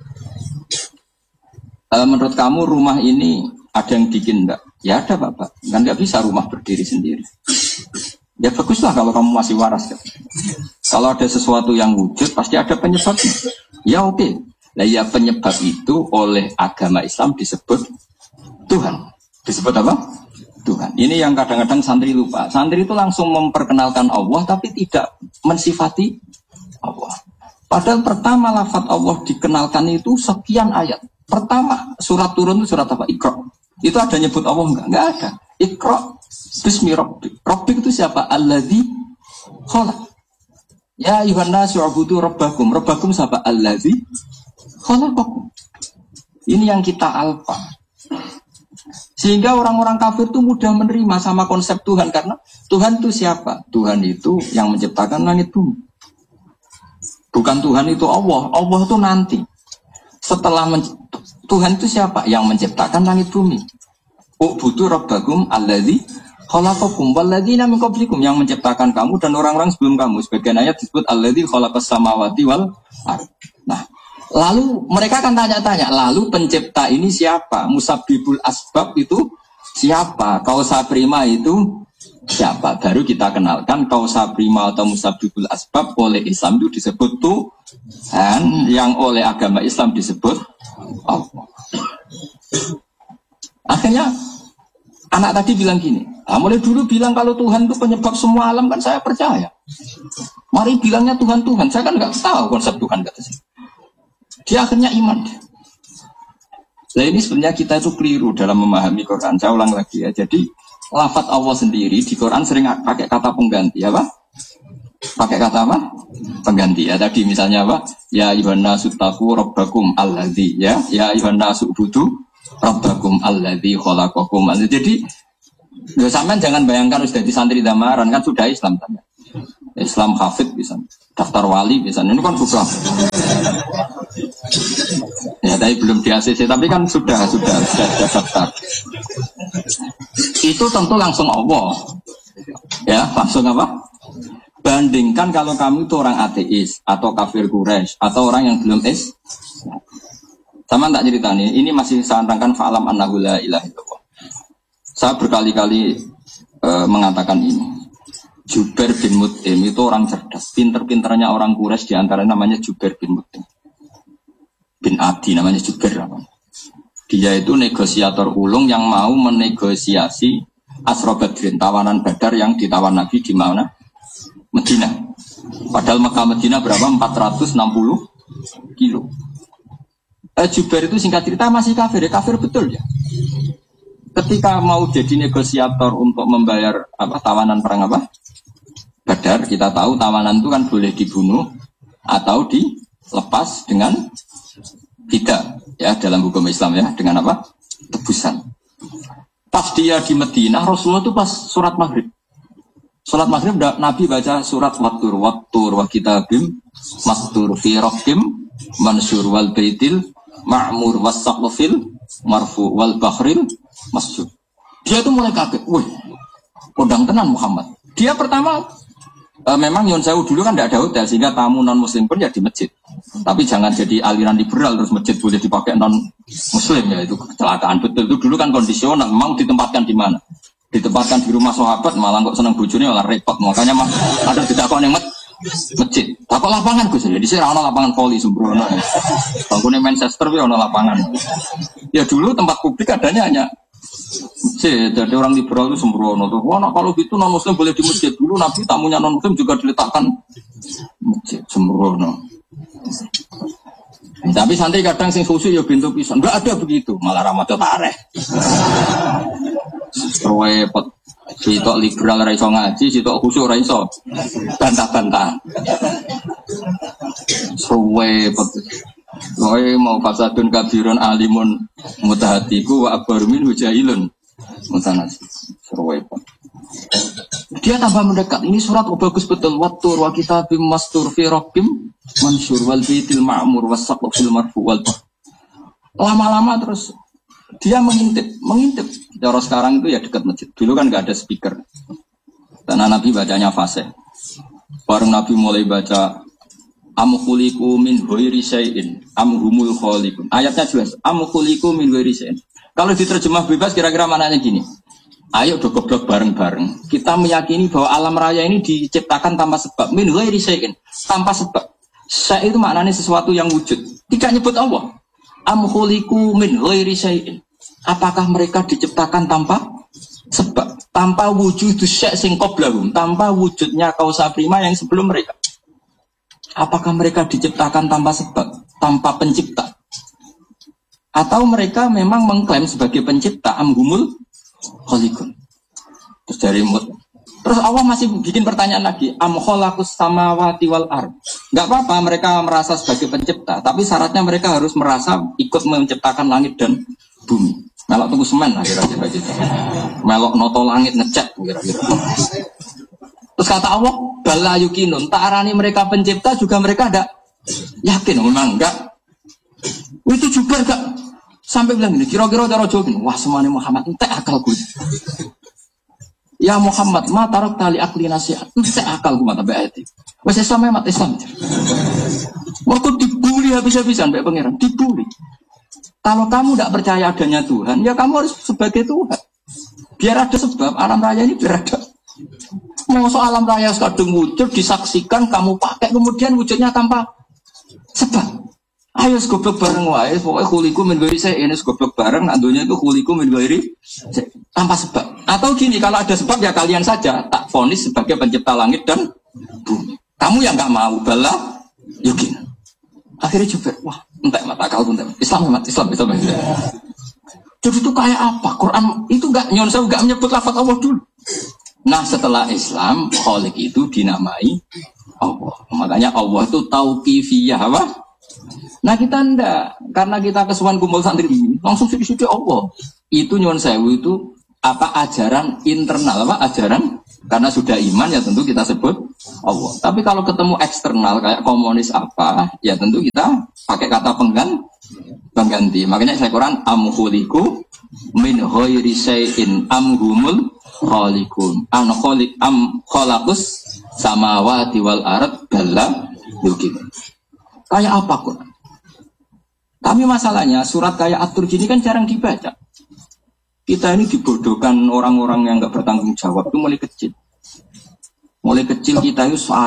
Menurut kamu rumah ini ada yang bikin enggak? Ya ada Bapak, kan nggak bisa rumah berdiri sendiri. Ya baguslah kalau kamu masih waras kan. Kalau ada sesuatu yang wujud pasti ada penyebabnya. Ya oke. Nah ya penyebab itu oleh agama Islam disebut Tuhan. Disebut apa? Tuhan. Ini yang kadang-kadang santri lupa. Santri itu langsung memperkenalkan Allah tapi tidak mensifati Allah. Padahal pertama lafaz Allah dikenalkan itu sekian ayat. Pertama surat turun itu surat apa? Iqra. Itu ada nyebut Allah enggak? Enggak ada. Iqra bismi rabbik. Rabbik itu siapa? Alladzi khalaq. Ya ayuhan nasu ubudu rabbakum. Rabbakum siapa? Alladzi khalaqakum. Ini yang kita alfa. Sehingga orang-orang kafir itu mudah menerima sama konsep Tuhan karena Tuhan itu siapa? Tuhan itu yang menciptakan langit bumi. Bukan Tuhan itu Allah. Allah itu nanti. Setelah Tuhan itu siapa? Yang menciptakan langit bumi. Ubudu rabbakum alladzi khalaqakum walladzina min qablikum, yang menciptakan kamu dan orang-orang sebelum kamu. Sebagian ayat disebut alladzi khalaqas samawati wal ardh. Nah, lalu mereka akan tanya-tanya, lalu pencipta ini siapa? Musabbibul asbab itu siapa? Kausa prima itu siapa? Baru kita kenalkan kausa prima atau musabbibul asbab oleh Islam itu disebut Tuhan, yang oleh agama Islam disebut Allah. Akhirnya anak tadi bilang gini, mulai dulu bilang kalau Tuhan itu penyebab semua alam kan saya percaya. Mari bilangnya Tuhan, saya kan nggak tahu konsep Tuhan kata saya. Dia akhirnya iman. Nah ini sebenarnya kita itu keliru dalam memahami Quran. Saya ulang lagi ya. Jadi lafaz Allah sendiri di Quran sering pakai kata pengganti apa? pakai kata apa? Pengganti ya. Tadi misalnya apa? Ya ayyuhan nasu taqu rabbakum alladzi ya. Ya ayyuhan nasu ubudu rabbakum alladzi khalaqakum. Jadi sampean jangan bayangkan sudah di santri damaran kan sudah Islam tanya. Islam hafid bisa, daftar wali bisa. Ini kan sudah. Ya, tapi belum di ACC, tapi kan sudah daftar. Itu tentu langsung Allah. Ya, langsung apa? Bandingkan kalau kamu itu orang ateis atau kafir Quraisy atau orang yang belum sama tak cerita nih, ini masih saya terangkan fa'alam annahu la ilaha illallah. Saya berkali-kali mengatakan ini. Jubair bin Mut'im itu orang cerdas, pinter-pinternya orang Quraisy diantaranya namanya Jubair bin Mut'im. Bin Adi namanya Jubair. Dia itu negosiator ulung yang mau menegosiasi Asra Badrin, tawanan Badar yang ditawan Nabi di mana? Medina. Padahal Mekah Medina berapa? 460 kilo. Jubair itu singkat cerita masih kafir, ya kafir betul ya. Ketika mau jadi negosiator untuk membayar tawanan perang Badar, kita tahu tawanan itu kan boleh dibunuh atau dilepas dengan tidak ya dalam hukum Islam ya dengan tebusan. Pas dia di Madinah, Rasulullah itu pas surat maghrib. Surat maghrib Nabi baca surat wattur wa kitabim mastur fi raqqim mansur wal baitil ma'mur was saqfil marfu wal bahril masjud. Dia tuh mulai kaget, wih, kondang tenan Muhammad. Dia pertama memang Nyon Sewu dulu kan tidak ada hotel sehingga tamu non muslim pun ya di masjid. Tapi jangan jadi aliran liberal terus masjid boleh dipakai non muslim ya itu kecelakaan betul. Itu dulu kan kondisional, mau ditempatkan di mana? Ditempatkan di rumah sahabat malah kok seneng bojone malah repot. Makanya ada ditakon yang masjid. Takut lapangan Gus. Jadi sih ana lapangan voli sembrono. Bangkune Manchester kuwi ana lapangan. Ya dulu tempat publik adanya hanya masjid. Jadi orang liberal itu sembrono tuh. Wah, kalau gitu non muslim boleh di masjid. Dulu Nabi tamunya non muslim juga diletakkan masjid sembrono. Tapi santri kadang sing khusyuk ya pintu pisan. Enggak ada begitu, malah ramadhan tareh. Repot. Sitok liberal ra iso ngaji, sitok khusyuk ra iso. Bantah-bantah. Repot. Kowe mau fasadun kabirun alimun mutahatiku wa abarmin hujailun mutanas. Repot. Dia tambah mendekat. Ini surat bagus betul. Wattur wa kitabim mastur fi raqqim mansur wal baitil ma'mur was saqfil marfu wal bah. Lama-lama terus dia mengintip. Cara sekarang itu ya dekat masjid. Dulu kan enggak ada speaker. Karena Nabi bacanya fasih. Baru Nabi mulai baca am khuliqu min ghairi syai'in am humul khaliqun. Ayatnya jelas. Am khuliqu min ghairi syai'in. Kalau diterjemah bebas kira-kira maknanya gini. Ayo do goblok bareng-bareng. Kita meyakini bahwa alam raya ini diciptakan tanpa sebab. Min ghairi syai'in, tanpa sebab. Syai' itu maknanya sesuatu yang wujud. Tidak nyebut Allah. Am khuliqu min ghairi syai'in. Apakah mereka diciptakan tanpa sebab? Tanpa wujud syai' sing qablahum, tanpa wujudnya kausa prima yang sebelum mereka. Apakah mereka diciptakan tanpa sebab, tanpa pencipta? Atau mereka memang mengklaim sebagai pencipta amhumul khaliqun. Terus Allah masih bikin pertanyaan lagi, am khalaqus samawati wal ard. Enggak apa-apa mereka merasa sebagai pencipta, tapi syaratnya mereka harus merasa ikut menciptakan langit dan bumi. Melok tunggu semen lah kira-kira gitu. Melok noto langit ngecat kira-kira. Terus kata Allah, bala yukinun, tak arani mereka pencipta juga mereka ada yakin, memang enggak. Itu juga enggak. Sampai bilang gini, kira-kira cara jawabin, wah semuanya Muhammad, entek akal gue. Ya Muhammad, ma tarok tali akli nasihat, entek akal gue mata beati. Wes Islam mata Islam. Waktu dibully habis-habisan, Mbak Pangeran, dibully. Kalau kamu tidak percaya adanya Tuhan, ya kamu harus sebagai Tuhan. Biar ada sebab, alam raya ini biar ada. Mau soal alam raya sekadung wujud, disaksikan, kamu pakai, kemudian wujudnya tanpa sebab. Ayo goblok bareng wae, pokoknya khuliku min ghairi syai'in, goblok bareng, nandunya itu khuliku min ghairi tanpa sebab. Atau gini, kalau ada sebab ya kalian saja tak vonis sebagai pencipta langit dan bumi. Kamu yang enggak mau bala yakin. Akhirnya juga, wah, entek mata akal pun Islam. Jadi itu kayak apa? Quran itu enggak Nyon Sewu enggak menyebut lafaz Allah dulu. Nah, setelah Islam, Khaliq itu dinamai Allah. Makanya Allah itu tauqifiyah apa? Nah kita ndak, karena kita kesuwan kumpul santri ini, langsung sithik-sithik Allah. Itu nyuwun sewu itu apa ajaran internal apa ajaran karena sudah iman ya tentu kita sebut Allah. Tapi kalau ketemu eksternal kayak komunis apa, ya tentu kita pakai kata pengganti. Makanya saya Quran amkhuliku min ghairi syai'in amhumul khaliqun. An khaliq am khalaqus samawati wal ard balla yuqin. Kayak apa Quran? Tapi masalahnya surat kayak At-Turj ini kan jarang dibaca. Kita ini dibodohkan orang-orang yang nggak bertanggung jawab itu mulai kecil. Mulai kecil kita itu